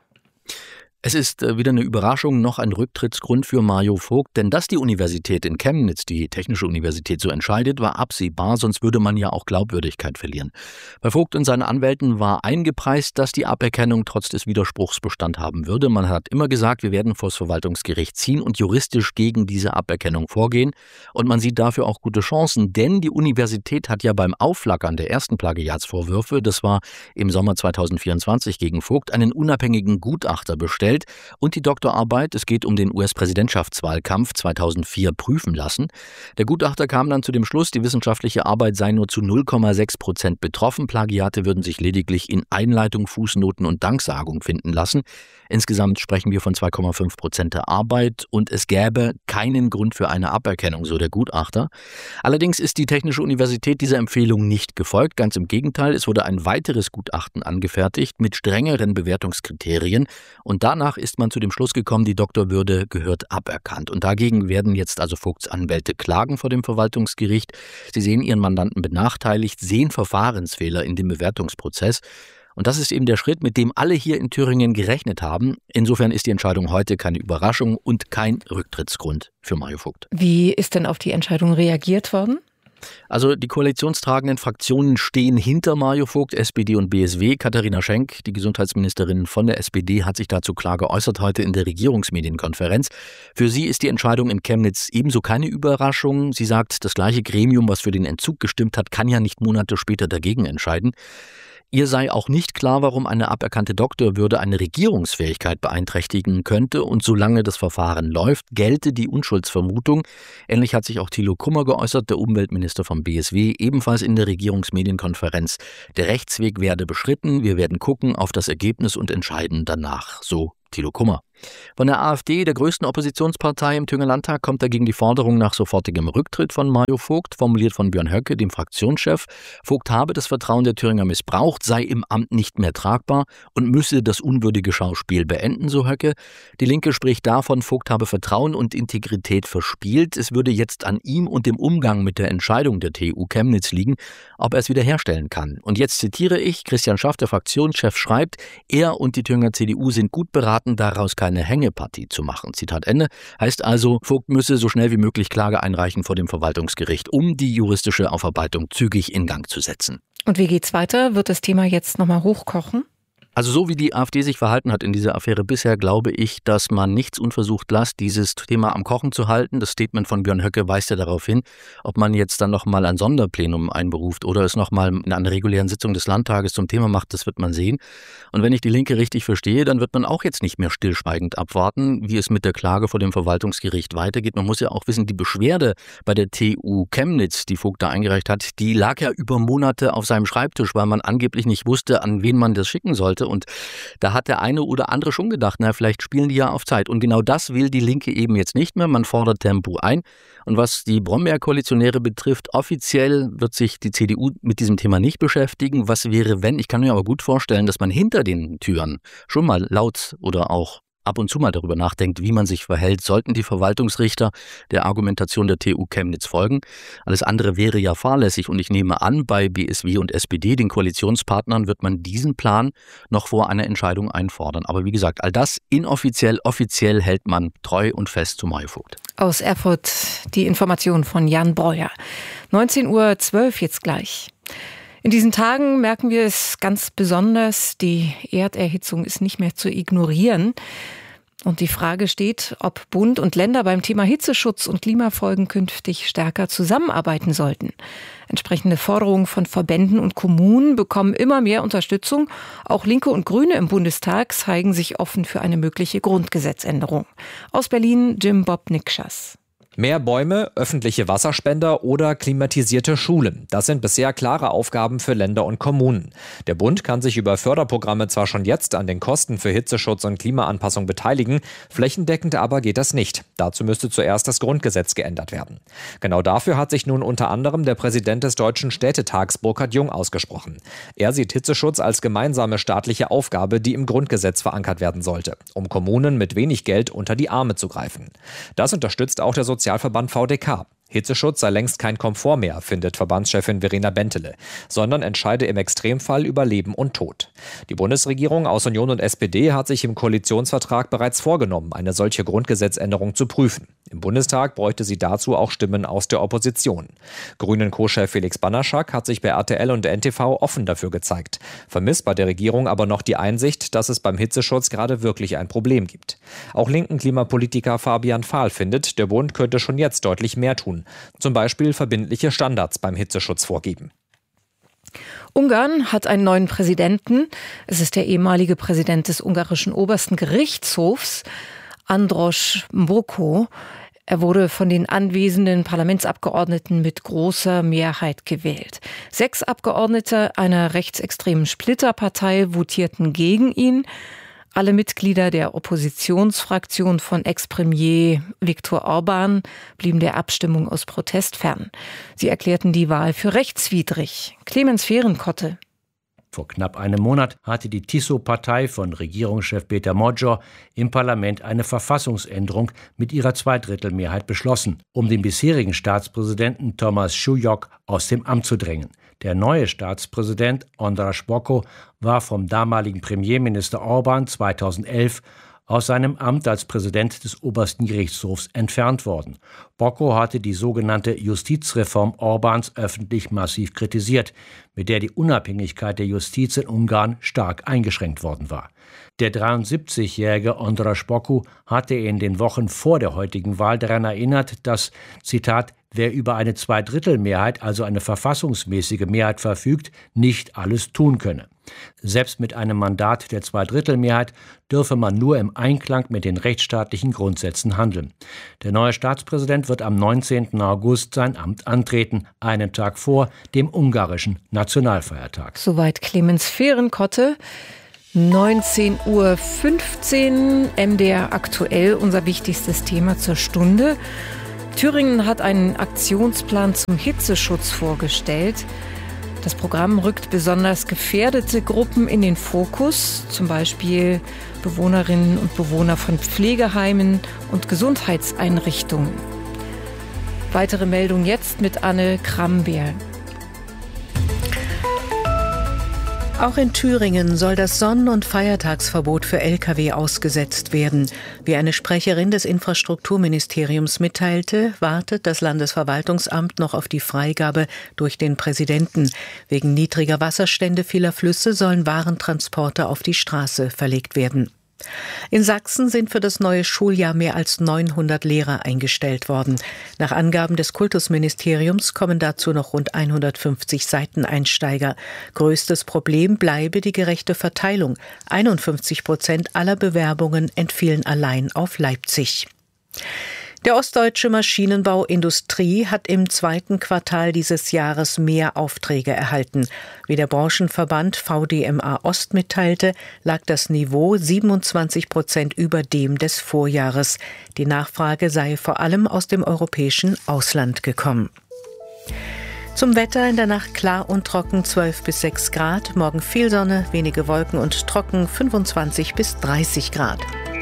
Es ist weder eine Überraschung noch ein Rücktrittsgrund für Mario Vogt, denn dass die Universität in Chemnitz, die Technische Universität, so entscheidet, war absehbar, sonst würde man ja auch Glaubwürdigkeit verlieren. Bei Vogt und seinen Anwälten war eingepreist, dass die Aberkennung trotz des Widerspruchs Bestand haben würde. Man hat immer gesagt, wir werden vor das Verwaltungsgericht ziehen und juristisch gegen diese Aberkennung vorgehen. Und man sieht dafür auch gute Chancen, denn die Universität hat ja beim Aufflackern der ersten Plagiatsvorwürfe, das war im Sommer zweitausendvierundzwanzig gegen Vogt, einen unabhängigen Gutachter bestellt und die Doktorarbeit, es geht um den U S-Präsidentschaftswahlkampf zweitausendvier, prüfen lassen. Der Gutachter kam dann zu dem Schluss, die wissenschaftliche Arbeit sei nur zu null Komma sechs Prozent betroffen. Plagiate würden sich lediglich in Einleitung, Fußnoten und Danksagung finden lassen. Insgesamt sprechen wir von zwei Komma fünf Prozent der Arbeit und es gäbe keinen Grund für eine Aberkennung, so der Gutachter. Allerdings ist die Technische Universität dieser Empfehlung nicht gefolgt. Ganz im Gegenteil, es wurde ein weiteres Gutachten angefertigt mit strengeren Bewertungskriterien und danach ist man zu dem Schluss gekommen, die Doktorwürde gehört aberkannt. Und dagegen werden jetzt also Vogts Anwälte klagen vor dem Verwaltungsgericht. Sie sehen ihren Mandanten benachteiligt, sehen Verfahrensfehler in dem Bewertungsprozess. Und das ist eben der Schritt, mit dem alle hier in Thüringen gerechnet haben. Insofern ist die Entscheidung heute keine Überraschung und kein Rücktrittsgrund für Mario Vogt. Wie ist denn auf die Entscheidung reagiert worden? Also die koalitionstragenden Fraktionen stehen hinter Mario Vogt, S P D und B S W. Katharina Schenk, die Gesundheitsministerin von der S P D, hat sich dazu klar geäußert heute in der Regierungsmedienkonferenz. Für sie ist die Entscheidung in Chemnitz ebenso keine Überraschung. Sie sagt, das gleiche Gremium, was für den Entzug gestimmt hat, kann ja nicht Monate später dagegen entscheiden. Ihr sei auch nicht klar, warum eine aberkannte Doktorwürde eine Regierungsfähigkeit beeinträchtigen könnte und solange das Verfahren läuft, gelte die Unschuldsvermutung. Ähnlich hat sich auch Thilo Kummer geäußert, der Umweltminister vom B S W, ebenfalls in der Regierungsmedienkonferenz. Der Rechtsweg werde beschritten, wir werden gucken auf das Ergebnis und entscheiden danach, so Thilo Kummer. Von der AfD, der größten Oppositionspartei im Thüringer Landtag, kommt dagegen die Forderung nach sofortigem Rücktritt von Mario Vogt, formuliert von Björn Höcke, dem Fraktionschef. Vogt habe das Vertrauen der Thüringer missbraucht, sei im Amt nicht mehr tragbar und müsse das unwürdige Schauspiel beenden, so Höcke. Die Linke spricht davon, Vogt habe Vertrauen und Integrität verspielt. Es würde jetzt an ihm und dem Umgang mit der Entscheidung der T U Chemnitz liegen, ob er es wiederherstellen kann. Und jetzt zitiere ich, Christian Schaff, der Fraktionschef, schreibt, er und die Thüringer C D U sind gut beraten, daraus keine Hängepartie zu machen. Zitat Ende. Heißt also, Vogt müsse so schnell wie möglich Klage einreichen vor dem Verwaltungsgericht, um die juristische Aufarbeitung zügig in Gang zu setzen. Und wie geht's weiter? Wird das Thema jetzt nochmal hochkochen? Also so wie die AfD sich verhalten hat in dieser Affäre bisher, glaube ich, dass man nichts unversucht lässt, dieses Thema am Kochen zu halten. Das Statement von Björn Höcke weist ja darauf hin, ob man jetzt dann nochmal ein Sonderplenum einberuft oder es nochmal in einer regulären Sitzung des Landtages zum Thema macht, das wird man sehen. Und wenn ich die Linke richtig verstehe, dann wird man auch jetzt nicht mehr stillschweigend abwarten, wie es mit der Klage vor dem Verwaltungsgericht weitergeht. Man muss ja auch wissen, die Beschwerde bei der T U Chemnitz, die Vogt da eingereicht hat, die lag ja über Monate auf seinem Schreibtisch, weil man angeblich nicht wusste, an wen man das schicken sollte. Und da hat der eine oder andere schon gedacht, na, vielleicht spielen die ja auf Zeit. Und genau das will die Linke eben jetzt nicht mehr. Man fordert Tempo ein. Und was die Brombeer-Koalitionäre betrifft, offiziell wird sich die C D U mit diesem Thema nicht beschäftigen. Was wäre, wenn? Ich kann mir aber gut vorstellen, dass man hinter den Türen schon mal laut oder auch ab und zu mal darüber nachdenkt, wie man sich verhält, sollten die Verwaltungsrichter der Argumentation der T U Chemnitz folgen. Alles andere wäre ja fahrlässig und ich nehme an, bei B S W und S P D, den Koalitionspartnern, wird man diesen Plan noch vor einer Entscheidung einfordern. Aber wie gesagt, all das inoffiziell, offiziell hält man treu und fest zu Mario Vogt. Aus Erfurt die Information von Jan Breuer. neunzehn Uhr zwölf jetzt gleich. In diesen Tagen merken wir es ganz besonders, die Erderhitzung ist nicht mehr zu ignorieren. Und die Frage steht, ob Bund und Länder beim Thema Hitzeschutz und Klimafolgen künftig stärker zusammenarbeiten sollten. Entsprechende Forderungen von Verbänden und Kommunen bekommen immer mehr Unterstützung. Auch Linke und Grüne im Bundestag zeigen sich offen für eine mögliche Grundgesetzänderung. Aus Berlin Jim Bob Nikschas. Mehr Bäume, öffentliche Wasserspender oder klimatisierte Schulen. Das sind bisher klare Aufgaben für Länder und Kommunen. Der Bund kann sich über Förderprogramme zwar schon jetzt an den Kosten für Hitzeschutz und Klimaanpassung beteiligen, flächendeckend aber geht das nicht. Dazu müsste zuerst das Grundgesetz geändert werden. Genau dafür hat sich nun unter anderem der Präsident des Deutschen Städtetags Burkhard Jung ausgesprochen. Er sieht Hitzeschutz als gemeinsame staatliche Aufgabe, die im Grundgesetz verankert werden sollte, um Kommunen mit wenig Geld unter die Arme zu greifen. Das unterstützt auch der Sozial Sozialverband V D K. Hitzeschutz sei längst kein Komfort mehr, findet Verbandschefin Verena Bentele, sondern entscheide im Extremfall über Leben und Tod. Die Bundesregierung aus Union und S P D hat sich im Koalitionsvertrag bereits vorgenommen, eine solche Grundgesetzänderung zu prüfen. Im Bundestag bräuchte sie dazu auch Stimmen aus der Opposition. Grünen-Co-Chef Felix Banaschak hat sich bei R T L und N T V offen dafür gezeigt, vermisst bei der Regierung aber noch die Einsicht, dass es beim Hitzeschutz gerade wirklich ein Problem gibt. Auch linken Klimapolitiker Fabian Fahl findet, der Bund könnte schon jetzt deutlich mehr tun. Zum Beispiel verbindliche Standards beim Hitzeschutz vorgeben. Ungarn hat einen neuen Präsidenten. Es ist der ehemalige Präsident des ungarischen obersten Gerichtshofs, Andros Mboko. Er wurde von den anwesenden Parlamentsabgeordneten mit großer Mehrheit gewählt. Sechs Abgeordnete einer rechtsextremen Splitterpartei votierten gegen ihn. Alle Mitglieder der Oppositionsfraktion von Ex-Premier Viktor Orban blieben der Abstimmung aus Protest fern. Sie erklärten die Wahl für rechtswidrig. Clemens Fehrenkotte. Vor knapp einem Monat hatte die Tiso-Partei von Regierungschef Péter Magyar im Parlament eine Verfassungsänderung mit ihrer Zweidrittelmehrheit beschlossen, um den bisherigen Staatspräsidenten Thomas Schulyok aus dem Amt zu drängen. Der neue Staatspräsident Andras Boko war vom damaligen Premierminister Orban zweitausendelf aus seinem Amt als Präsident des obersten Gerichtshofs entfernt worden. Boko hatte die sogenannte Justizreform Orbans öffentlich massiv kritisiert, mit der die Unabhängigkeit der Justiz in Ungarn stark eingeschränkt worden war. Der dreiundsiebzigjährige Andras Boko hatte in den Wochen vor der heutigen Wahl daran erinnert, dass, Zitat, wer über eine Zweidrittelmehrheit, also eine verfassungsmäßige Mehrheit verfügt, nicht alles tun könne. Selbst mit einem Mandat der Zweidrittelmehrheit dürfe man nur im Einklang mit den rechtsstaatlichen Grundsätzen handeln. Der neue Staatspräsident wird am neunzehnten August sein Amt antreten, einen Tag vor dem ungarischen Nationalfeiertag. Soweit Clemens Fehrenkotte. neunzehn Uhr fünfzehn, M D R aktuell, unser wichtigstes Thema zur Stunde. Thüringen hat einen Aktionsplan zum Hitzeschutz vorgestellt. Das Programm rückt besonders gefährdete Gruppen in den Fokus, zum Beispiel Bewohnerinnen und Bewohner von Pflegeheimen und Gesundheitseinrichtungen. Weitere Meldung jetzt mit Anne Krambeer. Auch in Thüringen soll das Sonnen- und Feiertagsverbot für L K W ausgesetzt werden. Wie eine Sprecherin des Infrastrukturministeriums mitteilte, wartet das Landesverwaltungsamt noch auf die Freigabe durch den Präsidenten. Wegen niedriger Wasserstände vieler Flüsse sollen Warentransporte auf die Straße verlegt werden. In Sachsen sind für das neue Schuljahr mehr als neunhundert Lehrer eingestellt worden. Nach Angaben des Kultusministeriums kommen dazu noch rund hundertfünfzig Seiteneinsteiger. Größtes Problem bleibe die gerechte Verteilung. einundfünfzig Prozent aller Bewerbungen entfielen allein auf Leipzig. Der ostdeutsche Maschinenbauindustrie hat im zweiten Quartal dieses Jahres mehr Aufträge erhalten. Wie der Branchenverband V D M A Ost mitteilte, lag das Niveau siebenundzwanzig Prozent über dem des Vorjahres. Die Nachfrage sei vor allem aus dem europäischen Ausland gekommen. Zum Wetter: in der Nacht klar und trocken, zwölf bis sechs Grad. Morgen viel Sonne, wenige Wolken und trocken, fünfundzwanzig bis dreißig Grad.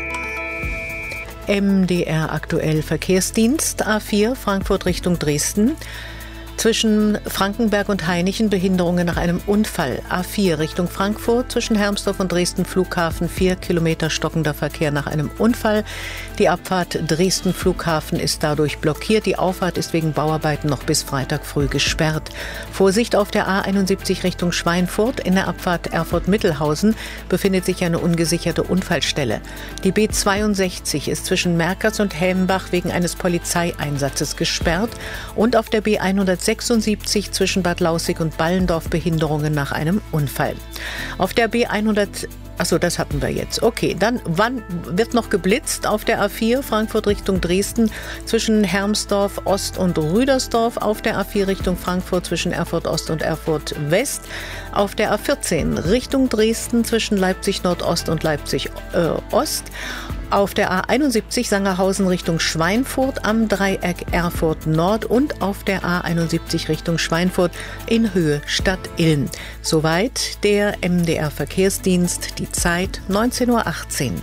M D R aktuell Verkehrsdienst A vier Frankfurt Richtung Dresden. Zwischen Frankenberg und Hainichen Behinderungen nach einem Unfall. A vier Richtung Frankfurt zwischen Hermsdorf und Dresden Flughafen vier Kilometer stockender Verkehr nach einem Unfall. Die Abfahrt Dresden Flughafen ist dadurch blockiert. Die Auffahrt ist wegen Bauarbeiten noch bis Freitag früh gesperrt. Vorsicht auf der A einundsiebzig Richtung Schweinfurt. In der Abfahrt Erfurt-Mittelhausen befindet sich eine ungesicherte Unfallstelle. Die B zweiundsechzig ist zwischen Merkers und Helmbach wegen eines Polizeieinsatzes gesperrt. Und auf der B hundertsechsundsiebzig zwischen Bad Lausick und Ballendorf Behinderungen nach einem Unfall. Auf der B hundert, achso, das hatten wir jetzt. Okay, dann wann wird noch geblitzt auf der A vier Frankfurt Richtung Dresden zwischen Hermsdorf Ost und Rüdersdorf, auf der A vier Richtung Frankfurt zwischen Erfurt Ost und Erfurt West, auf der A vierzehn Richtung Dresden zwischen Leipzig Nordost und Leipzig äh, Ost, auf der A einundsiebzig Sangerhausen Richtung Schweinfurt am Dreieck Erfurt Nord und auf der A einundsiebzig Richtung Schweinfurt in Höhe Stadt Ilm. Soweit der M D R Verkehrsdienst, die Zeit neunzehn Uhr achtzehn.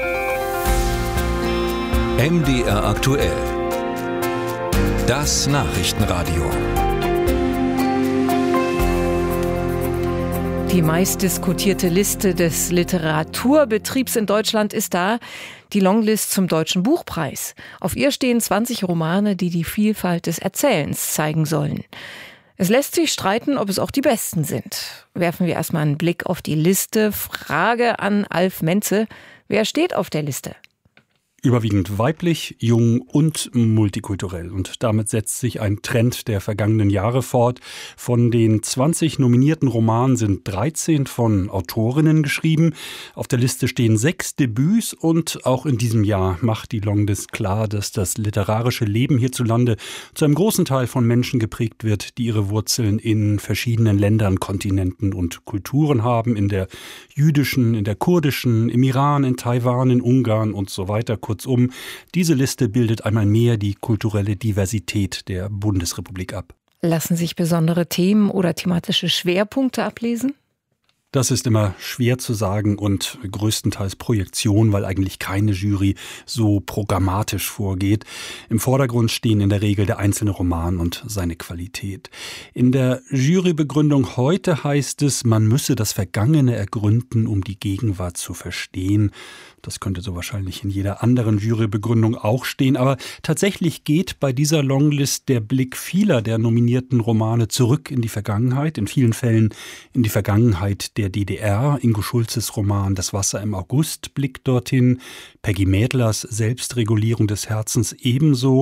M D R aktuell. Das Nachrichtenradio. Die meistdiskutierte Liste des Literaturbetriebs in Deutschland ist da, die Longlist zum Deutschen Buchpreis. Auf ihr stehen zwanzig Romane, die die Vielfalt des Erzählens zeigen sollen. Es lässt sich streiten, ob es auch die besten sind. Werfen wir erstmal einen Blick auf die Liste. Frage an Alf Menze: Wer steht auf der Liste? Überwiegend weiblich, jung und multikulturell. Und damit setzt sich ein Trend der vergangenen Jahre fort. Von den zwanzig nominierten Romanen sind dreizehn von Autorinnen geschrieben. Auf der Liste stehen sechs Debüts und auch in diesem Jahr macht die Longlist klar, dass das literarische Leben hierzulande zu einem großen Teil von Menschen geprägt wird, die ihre Wurzeln in verschiedenen Ländern, Kontinenten und Kulturen haben. In der jüdischen, in der kurdischen, im Iran, in Taiwan, in Ungarn und so weiter. Kurzum, diese Liste bildet einmal mehr die kulturelle Diversität der Bundesrepublik ab. Lassen sich besondere Themen oder thematische Schwerpunkte ablesen? Das ist immer schwer zu sagen und größtenteils Projektion, weil eigentlich keine Jury so programmatisch vorgeht. Im Vordergrund stehen in der Regel der einzelne Roman und seine Qualität. In der Jurybegründung heute heißt es, man müsse das Vergangene ergründen, um die Gegenwart zu verstehen. Das könnte so wahrscheinlich in jeder anderen Jurybegründung auch stehen. Aber tatsächlich geht bei dieser Longlist der Blick vieler der nominierten Romane zurück in die Vergangenheit. In vielen Fällen in die Vergangenheit der D D R. Ingo Schulzes Roman Das Wasser im August blickt dorthin. Peggy Mädlers Selbstregulierung des Herzens ebenso.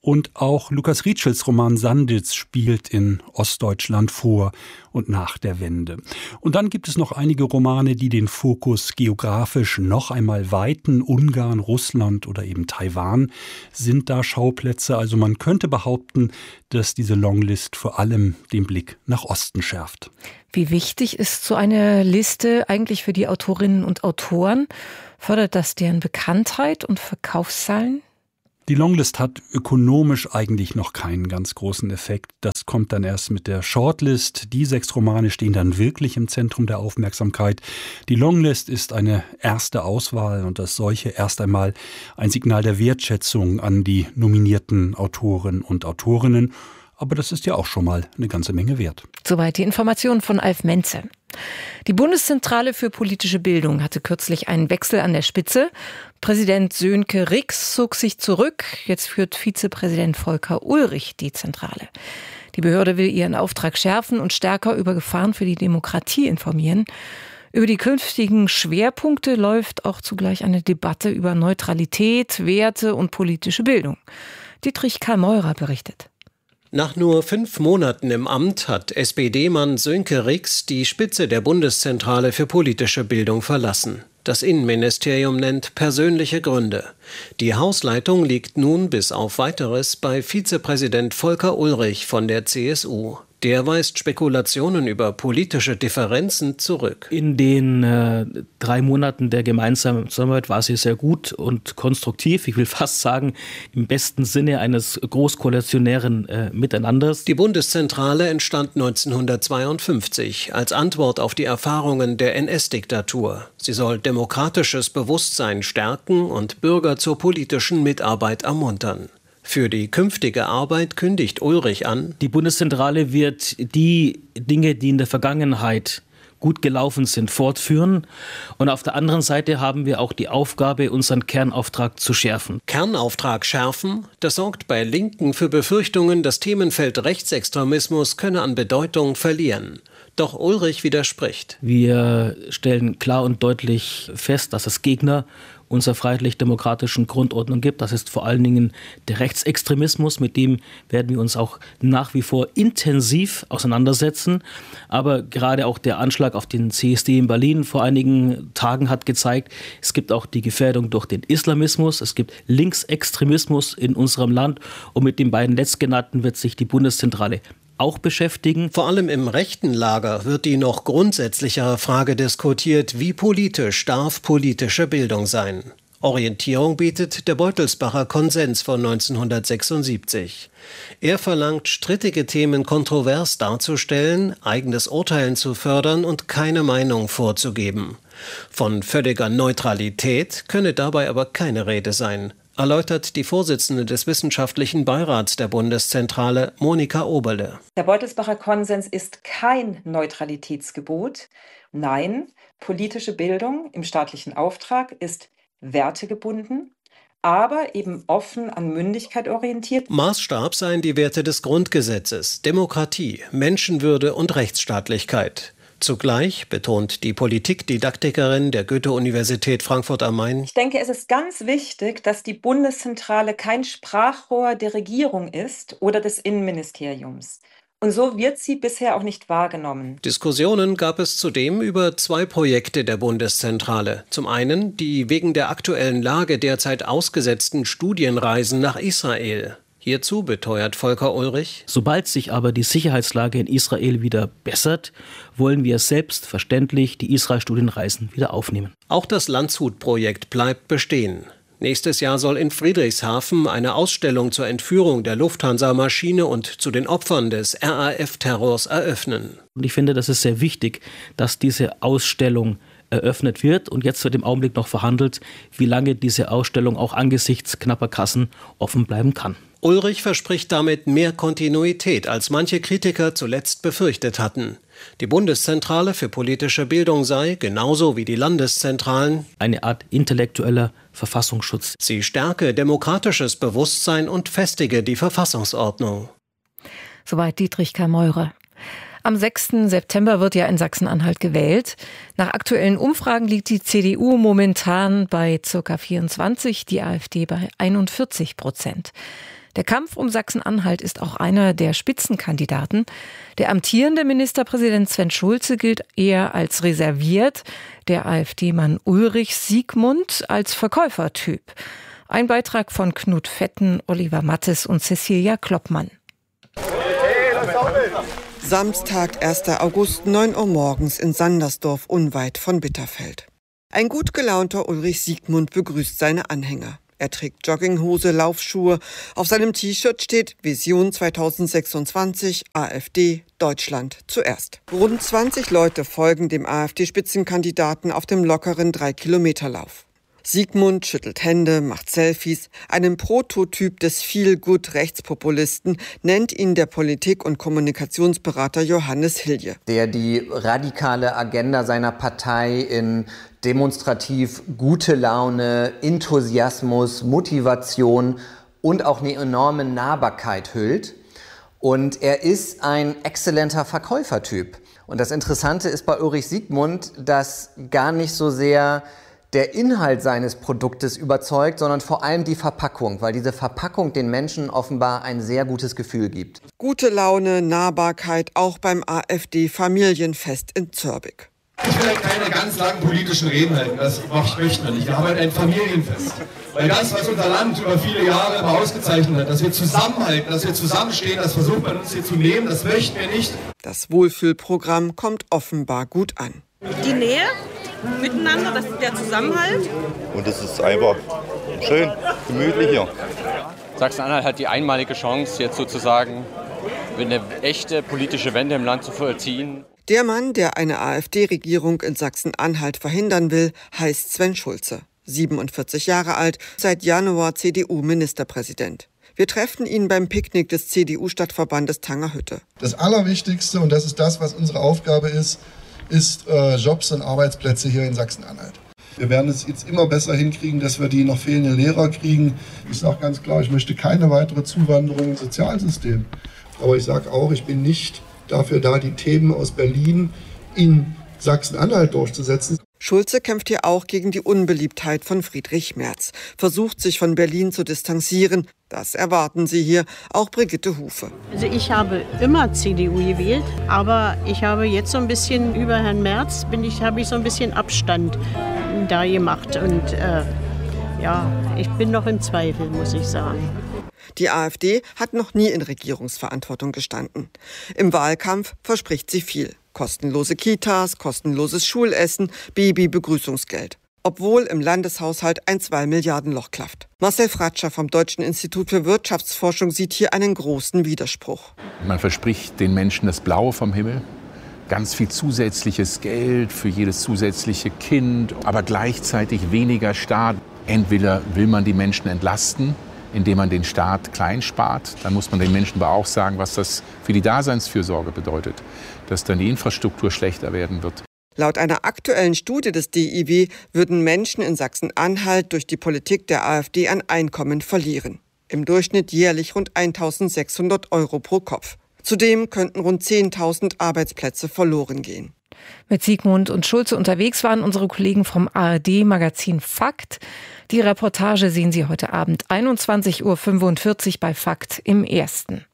Und auch Lukas Rietschels Roman Sanditz spielt in Ostdeutschland vor und nach der Wende. Und dann gibt es noch einige Romane, die den Fokus geografisch noch einmal weiten. Ungarn, Russland oder eben Taiwan sind da Schauplätze. Also man könnte behaupten, dass diese Longlist vor allem den Blick nach Osten schärft. Wie wichtig ist so eine Liste eigentlich für die Autorinnen und Autoren? Fördert das deren Bekanntheit und Verkaufszahlen? Die Longlist hat ökonomisch eigentlich noch keinen ganz großen Effekt. Das kommt dann erst mit der Shortlist. Die sechs Romane stehen dann wirklich im Zentrum der Aufmerksamkeit. Die Longlist ist eine erste Auswahl und als solche erst einmal ein Signal der Wertschätzung an die nominierten Autoren und Autorinnen. Aber das ist ja auch schon mal eine ganze Menge wert. Soweit die Information von Alf Menze. Die Bundeszentrale für politische Bildung hatte kürzlich einen Wechsel an der Spitze. Präsident Sönke Rix zog sich zurück. Jetzt führt Vizepräsident Volker Ulrich die Zentrale. Die Behörde will ihren Auftrag schärfen und stärker über Gefahren für die Demokratie informieren. Über die künftigen Schwerpunkte läuft auch zugleich eine Debatte über Neutralität, Werte und politische Bildung. Dietrich Karl Meurer berichtet. Nach nur fünf Monaten im Amt hat S P D-Mann Sönke Rix die Spitze der Bundeszentrale für politische Bildung verlassen. Das Innenministerium nennt persönliche Gründe. Die Hausleitung liegt nun bis auf Weiteres bei Vizepräsident Volker Ulrich von der C S U. Der weist Spekulationen über politische Differenzen zurück. In den äh, drei Monaten der gemeinsamen Zusammenarbeit war sie sehr gut und konstruktiv. Ich will fast sagen, im besten Sinne eines großkoalitionären äh, Miteinanders. Die Bundeszentrale entstand neunzehnhundertzweiundfünfzig als Antwort auf die Erfahrungen der N S-Diktatur. Sie soll demokratisches Bewusstsein stärken und Bürger zur politischen Mitarbeit ermuntern. Für die künftige Arbeit kündigt Ulrich an: Die Bundeszentrale wird die Dinge, die in der Vergangenheit gut gelaufen sind, fortführen. Und auf der anderen Seite haben wir auch die Aufgabe, unseren Kernauftrag zu schärfen. Kernauftrag schärfen? Das sorgt bei Linken für Befürchtungen, das Themenfeld Rechtsextremismus könne an Bedeutung verlieren. Doch Ulrich widerspricht. Wir stellen klar und deutlich fest, dass es Gegner unserer freiheitlich-demokratischen Grundordnung gibt. Das ist vor allen Dingen der Rechtsextremismus, mit dem werden wir uns auch nach wie vor intensiv auseinandersetzen. Aber gerade auch der Anschlag auf den C S D in Berlin vor einigen Tagen hat gezeigt, es gibt auch die Gefährdung durch den Islamismus, es gibt Linksextremismus in unserem Land und mit den beiden letztgenannten wird sich die Bundeszentrale auch beschäftigen. Vor allem im rechten Lager wird die noch grundsätzlichere Frage diskutiert, wie politisch darf politische Bildung sein. Orientierung bietet der Beutelsbacher Konsens von neunzehnhundertsechsundsiebzig. Er verlangt, strittige Themen kontrovers darzustellen, eigenes Urteilen zu fördern und keine Meinung vorzugeben. Von völliger Neutralität könne dabei aber keine Rede sein, erläutert die Vorsitzende des Wissenschaftlichen Beirats der Bundeszentrale, Monika Oberle. Der Beutelsbacher Konsens ist kein Neutralitätsgebot. Nein, politische Bildung im staatlichen Auftrag ist wertegebunden, aber eben offen an Mündigkeit orientiert. Maßstab seien die Werte des Grundgesetzes, Demokratie, Menschenwürde und Rechtsstaatlichkeit. Zugleich betont die Politikdidaktikerin der Goethe-Universität Frankfurt am Main: Ich denke, es ist ganz wichtig, dass die Bundeszentrale kein Sprachrohr der Regierung ist oder des Innenministeriums. Und so wird sie bisher auch nicht wahrgenommen. Diskussionen gab es zudem über zwei Projekte der Bundeszentrale. Zum einen die wegen der aktuellen Lage derzeit ausgesetzten Studienreisen nach Israel. Hierzu beteuert Volker Ulrich: Sobald sich aber die Sicherheitslage in Israel wieder bessert, wollen wir selbstverständlich die Israel-Studienreisen wieder aufnehmen. Auch das Landshut-Projekt bleibt bestehen. Nächstes Jahr soll in Friedrichshafen eine Ausstellung zur Entführung der Lufthansa-Maschine und zu den Opfern des R A F-Terrors eröffnen. Und ich finde, das ist sehr wichtig, dass diese Ausstellung eröffnet wird. Und jetzt wird im Augenblick noch verhandelt, wie lange diese Ausstellung auch angesichts knapper Kassen offen bleiben kann. Ulrich verspricht damit mehr Kontinuität, als manche Kritiker zuletzt befürchtet hatten. Die Bundeszentrale für politische Bildung sei, genauso wie die Landeszentralen, eine Art intellektueller Verfassungsschutz. Sie stärke demokratisches Bewusstsein und festige die Verfassungsordnung. Soweit Dietrich Karl Meurer. Am sechsten September wird ja in Sachsen-Anhalt gewählt. Nach aktuellen Umfragen liegt die C D U momentan bei ca. vierundzwanzig, die AfD bei einundvierzig Prozent. Der Kampf um Sachsen-Anhalt ist auch einer der Spitzenkandidaten. Der amtierende Ministerpräsident Sven Schulze gilt eher als reserviert, der AfD-Mann Ulrich Siegmund als Verkäufertyp. Ein Beitrag von Knut Fetten, Oliver Mattes und Cecilia Kloppmann. Samstag, erster August, neun Uhr morgens in Sandersdorf, unweit von Bitterfeld. Ein gut gelaunter Ulrich Siegmund begrüßt seine Anhänger. Er trägt Jogginghose, Laufschuhe. Auf seinem T-Shirt steht Vision zweitausendsechsundzwanzig, AfD, Deutschland zuerst. Rund zwanzig Leute folgen dem AfD-Spitzenkandidaten auf dem lockeren drei-Kilometer-Lauf. Siegmund schüttelt Hände, macht Selfies. Einen Prototyp des Feel-Good-Rechtspopulisten nennt ihn der Politik- und Kommunikationsberater Johannes Hilje. Der die radikale Agenda seiner Partei in demonstrativ gute Laune, Enthusiasmus, Motivation und auch eine enorme Nahbarkeit hüllt. Und er ist ein exzellenter Verkäufertyp. Und das Interessante ist bei Ulrich Siegmund, dass gar nicht so sehr der Inhalt seines Produktes überzeugt, sondern vor allem die Verpackung, weil diese Verpackung den Menschen offenbar ein sehr gutes Gefühl gibt. Gute Laune, Nahbarkeit auch beim AfD-Familienfest in Zörbig. Ich will keine ganz langen politischen Reden halten, das möchten wir nicht. Wir haben ein Familienfest. Weil das, was unser Land über viele Jahre immer ausgezeichnet hat, dass wir zusammenhalten, dass wir zusammenstehen, das versucht man uns hier zu nehmen, das möchten wir nicht. Das Wohlfühlprogramm kommt offenbar gut an. Die Nähe miteinander, das ist der Zusammenhalt. Und es ist einfach schön, gemütlich hier. Sachsen-Anhalt hat die einmalige Chance, jetzt sozusagen eine echte politische Wende im Land zu vollziehen. Der Mann, der eine AfD-Regierung in Sachsen-Anhalt verhindern will, heißt Sven Schulze. siebenundvierzig Jahre alt, seit Januar C D U-Ministerpräsident. Wir treffen ihn beim Picknick des C D U-Stadtverbandes Tangerhütte. Das Allerwichtigste, und das ist das, was unsere Aufgabe ist, ist äh, Jobs und Arbeitsplätze hier in Sachsen-Anhalt. Wir werden es jetzt immer besser hinkriegen, dass wir die noch fehlenden Lehrer kriegen. Ich sage ganz klar, ich möchte keine weitere Zuwanderung ins Sozialsystem. Aber ich sage auch, ich bin nicht dafür da, die Themen aus Berlin in Sachsen-Anhalt durchzusetzen. Schulze kämpft hier auch gegen die Unbeliebtheit von Friedrich Merz, versucht sich von Berlin zu distanzieren. Das erwarten Sie hier, auch Brigitte Hufe. Also ich habe immer C D U gewählt, aber ich habe jetzt so ein bisschen über Herrn Merz, bin ich, habe ich so ein bisschen Abstand da gemacht. Und äh, ja, ich bin noch im Zweifel, muss ich sagen. Die AfD hat noch nie in Regierungsverantwortung gestanden. Im Wahlkampf verspricht sie viel. Kostenlose Kitas, kostenloses Schulessen, Babybegrüßungsgeld. Obwohl im Landeshaushalt ein zwei Milliarden Loch klafft. Marcel Fratscher vom Deutschen Institut für Wirtschaftsforschung sieht hier einen großen Widerspruch. Man verspricht den Menschen das Blaue vom Himmel, ganz viel zusätzliches Geld für jedes zusätzliche Kind, aber gleichzeitig weniger Staat. Entweder will man die Menschen entlasten, indem man den Staat klein spart. Dann muss man den Menschen aber auch sagen, was das für die Daseinsfürsorge bedeutet, dass dann die Infrastruktur schlechter werden wird. Laut einer aktuellen Studie des D I W würden Menschen in Sachsen-Anhalt durch die Politik der AfD an Einkommen verlieren. Im Durchschnitt jährlich rund eintausendsechshundert Euro pro Kopf. Zudem könnten rund zehntausend Arbeitsplätze verloren gehen. Mit Siegmund und Schulze unterwegs waren unsere Kollegen vom A R D-Magazin Fakt. Die Reportage sehen Sie heute Abend einundzwanzig Uhr fünfundvierzig bei Fakt im Ersten.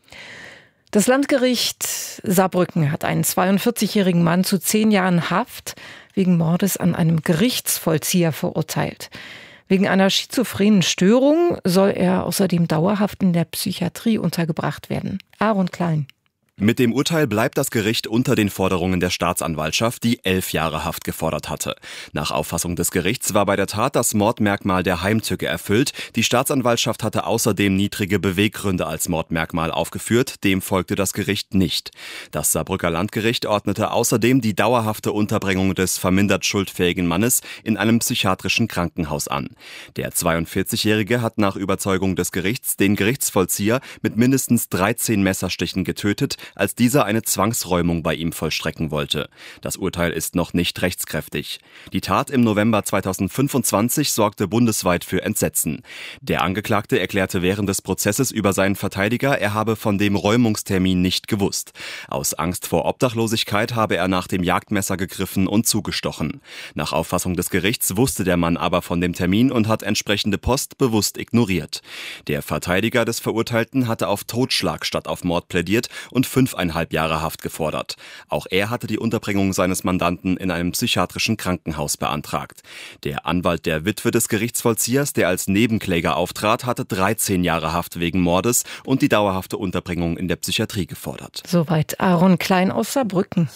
Das Landgericht Saarbrücken hat einen zweiundvierzigjährigen Mann zu zehn Jahren Haft wegen Mordes an einem Gerichtsvollzieher verurteilt. Wegen einer schizophrenen Störung soll er außerdem dauerhaft in der Psychiatrie untergebracht werden. Aaron Klein. Mit dem Urteil bleibt das Gericht unter den Forderungen der Staatsanwaltschaft, die elf Jahre Haft gefordert hatte. Nach Auffassung des Gerichts war bei der Tat das Mordmerkmal der Heimtücke erfüllt. Die Staatsanwaltschaft hatte außerdem niedrige Beweggründe als Mordmerkmal aufgeführt. Dem folgte das Gericht nicht. Das Saarbrücker Landgericht ordnete außerdem die dauerhafte Unterbringung des vermindert schuldfähigen Mannes in einem psychiatrischen Krankenhaus an. Der zweiundvierzigjährige hat nach Überzeugung des Gerichts den Gerichtsvollzieher mit mindestens dreizehn Messerstichen getötet. als dieser eine Zwangsräumung bei ihm vollstrecken wollte. Das Urteil ist noch nicht rechtskräftig. Die Tat im November zweitausendfünfundzwanzig sorgte bundesweit für Entsetzen. Der Angeklagte erklärte während des Prozesses über seinen Verteidiger, er habe von dem Räumungstermin nicht gewusst. Aus Angst vor Obdachlosigkeit habe er nach dem Jagdmesser gegriffen und zugestochen. Nach Auffassung des Gerichts wusste der Mann aber von dem Termin und hat entsprechende Post bewusst ignoriert. Der Verteidiger des Verurteilten hatte auf Totschlag statt auf Mord plädiert und fünfeinhalb Jahre Haft gefordert. Auch er hatte die Unterbringung seines Mandanten in einem psychiatrischen Krankenhaus beantragt. Der Anwalt der Witwe des Gerichtsvollziehers, der als Nebenkläger auftrat, hatte dreizehn Jahre Haft wegen Mordes und die dauerhafte Unterbringung in der Psychiatrie gefordert. Soweit Aaron Klein aus Saarbrücken.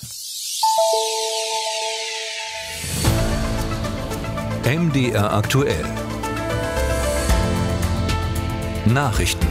M D R aktuell. Nachrichten.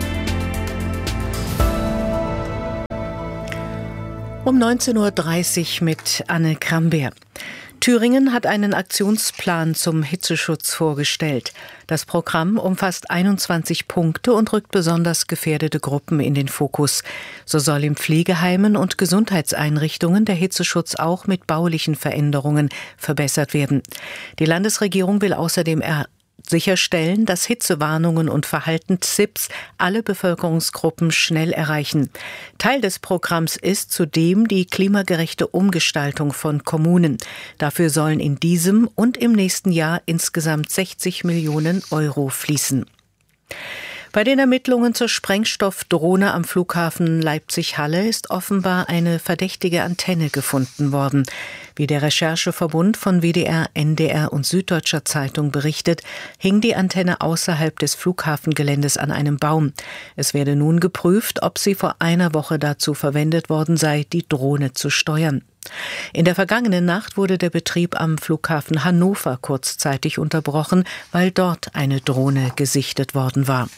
Um neunzehn Uhr dreißig mit Anne Krambeer. Thüringen hat einen Aktionsplan zum Hitzeschutz vorgestellt. Das Programm umfasst einundzwanzig Punkte und rückt besonders gefährdete Gruppen in den Fokus. So soll in Pflegeheimen und Gesundheitseinrichtungen der Hitzeschutz auch mit baulichen Veränderungen verbessert werden. Die Landesregierung will außerdem er sicherstellen, dass Hitzewarnungen und Verhaltenstipps alle Bevölkerungsgruppen schnell erreichen. Teil des Programms ist zudem die klimagerechte Umgestaltung von Kommunen. Dafür sollen in diesem und im nächsten Jahr insgesamt sechzig Millionen Euro fließen. Bei den Ermittlungen zur Sprengstoffdrohne am Flughafen Leipzig-Halle ist offenbar eine verdächtige Antenne gefunden worden. Wie der Rechercheverbund von W D R, N D R und Süddeutscher Zeitung berichtet, hing die Antenne außerhalb des Flughafengeländes an einem Baum. Es werde nun geprüft, ob sie vor einer Woche dazu verwendet worden sei, die Drohne zu steuern. In der vergangenen Nacht wurde der Betrieb am Flughafen Hannover kurzzeitig unterbrochen, weil dort eine Drohne gesichtet worden war.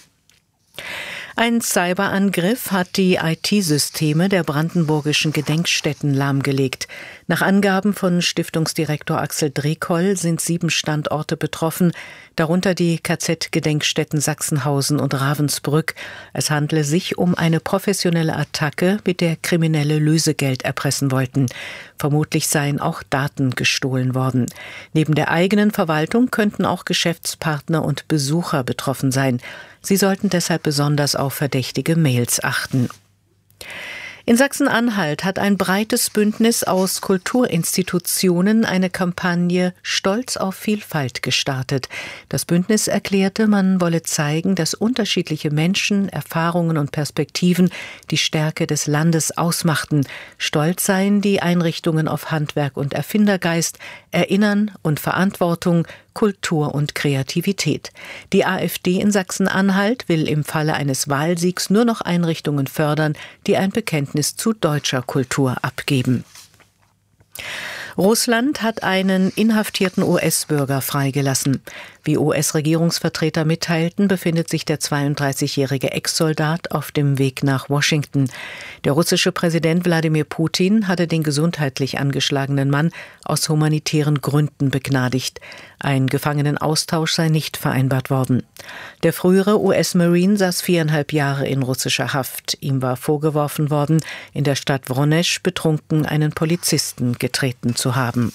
Ein Cyberangriff hat die I T-Systeme der brandenburgischen Gedenkstätten lahmgelegt. Nach Angaben von Stiftungsdirektor Axel Drekoll sind sieben Standorte betroffen, darunter die K Z-Gedenkstätten Sachsenhausen und Ravensbrück. Es handle sich um eine professionelle Attacke, mit der Kriminelle Lösegeld erpressen wollten. Vermutlich seien auch Daten gestohlen worden. Neben der eigenen Verwaltung könnten auch Geschäftspartner und Besucher betroffen sein. Sie sollten deshalb besonders auf verdächtige Mails achten. In Sachsen-Anhalt hat ein breites Bündnis aus Kulturinstitutionen eine Kampagne Stolz auf Vielfalt gestartet. Das Bündnis erklärte, man wolle zeigen, dass unterschiedliche Menschen, Erfahrungen und Perspektiven die Stärke des Landes ausmachten. Stolz seien die Einrichtungen auf Handwerk und Erfindergeist, Erinnern und Verantwortung, Kultur und Kreativität. Die AfD in Sachsen-Anhalt will im Falle eines Wahlsiegs nur noch Einrichtungen fördern, die ein Bekenntnis zu deutscher Kultur abgeben. Russland hat einen inhaftierten U S-Bürger freigelassen. Wie U S-Regierungsvertreter mitteilten, befindet sich der zweiunddreißigjährige Ex-Soldat auf dem Weg nach Washington. Der russische Präsident Wladimir Putin hatte den gesundheitlich angeschlagenen Mann aus humanitären Gründen begnadigt. Ein Gefangenenaustausch sei nicht vereinbart worden. Der frühere U S-Marine saß viereinhalb Jahre in russischer Haft. Ihm war vorgeworfen worden, in der Stadt Wronezh betrunken einen Polizisten getreten zu haben.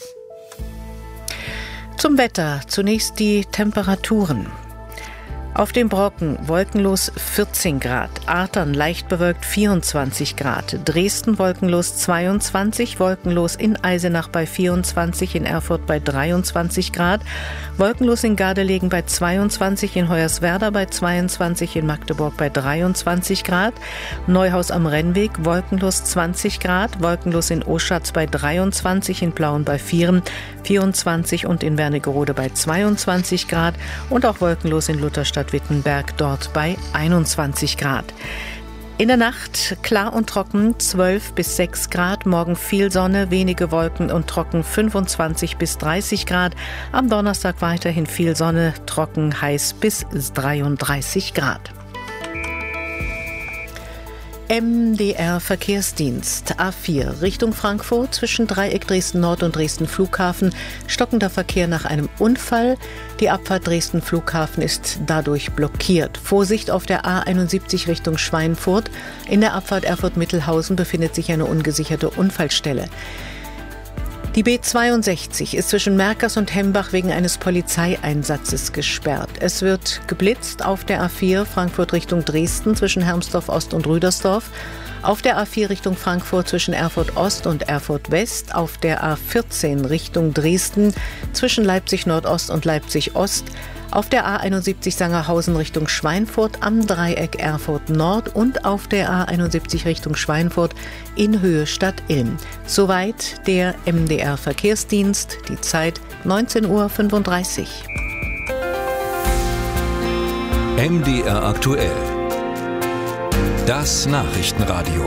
Zum Wetter. Zunächst die Temperaturen. Auf dem Brocken wolkenlos vierzehn Grad, Artern leicht bewölkt vierundzwanzig Grad, Dresden wolkenlos zweiundzwanzig, wolkenlos in Eisenach bei vierundzwanzig, in Erfurt bei dreiundzwanzig Grad, wolkenlos in Gardelegen bei zweiundzwanzig, in Hoyerswerda bei zweiundzwanzig, in Magdeburg bei dreiundzwanzig Grad, Neuhaus am Rennweg wolkenlos zwanzig Grad, wolkenlos in Oschatz bei dreiundzwanzig, in Plauen bei vier, vierundzwanzig und in Wernigerode bei zweiundzwanzig Grad und auch wolkenlos in Lutherstadt Wittenberg dort bei einundzwanzig Grad. In der Nacht klar und trocken zwölf bis sechs Grad, morgen viel Sonne, wenige Wolken und trocken fünfundzwanzig bis dreißig Grad. Am Donnerstag weiterhin viel Sonne, trocken, heiß bis dreiunddreißig Grad. M D R Verkehrsdienst A vier Richtung Frankfurt zwischen Dreieck Dresden Nord und Dresden Flughafen. Stockender Verkehr nach einem Unfall. Die Abfahrt Dresden Flughafen ist dadurch blockiert. Vorsicht auf der A einundsiebzig Richtung Schweinfurt. In der Abfahrt Erfurt-Mittelhausen befindet sich eine ungesicherte Unfallstelle. Die B zweiundsechzig ist zwischen Merkers und Hembach wegen eines Polizeieinsatzes gesperrt. Es wird geblitzt auf der A vier Frankfurt Richtung Dresden zwischen Hermsdorf Ost und Rüdersdorf, auf der A vier Richtung Frankfurt zwischen Erfurt Ost und Erfurt West, auf der A vierzehn Richtung Dresden zwischen Leipzig Nordost und Leipzig Ost, auf der A einundsiebzig Sangerhausen Richtung Schweinfurt am Dreieck Erfurt Nord und auf der A einundsiebzig Richtung Schweinfurt in Höhe Stadt Ilm. Soweit der M D R Verkehrsdienst, die Zeit neunzehn Uhr fünfunddreißig. M D R aktuell. Das Nachrichtenradio.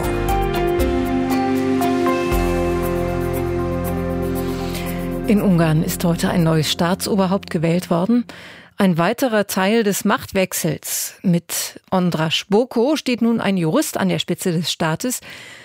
In Ungarn ist heute ein neues Staatsoberhaupt gewählt worden. Ein weiterer Teil des Machtwechsels. Mit András Boko steht nun ein Jurist an der Spitze des Staates,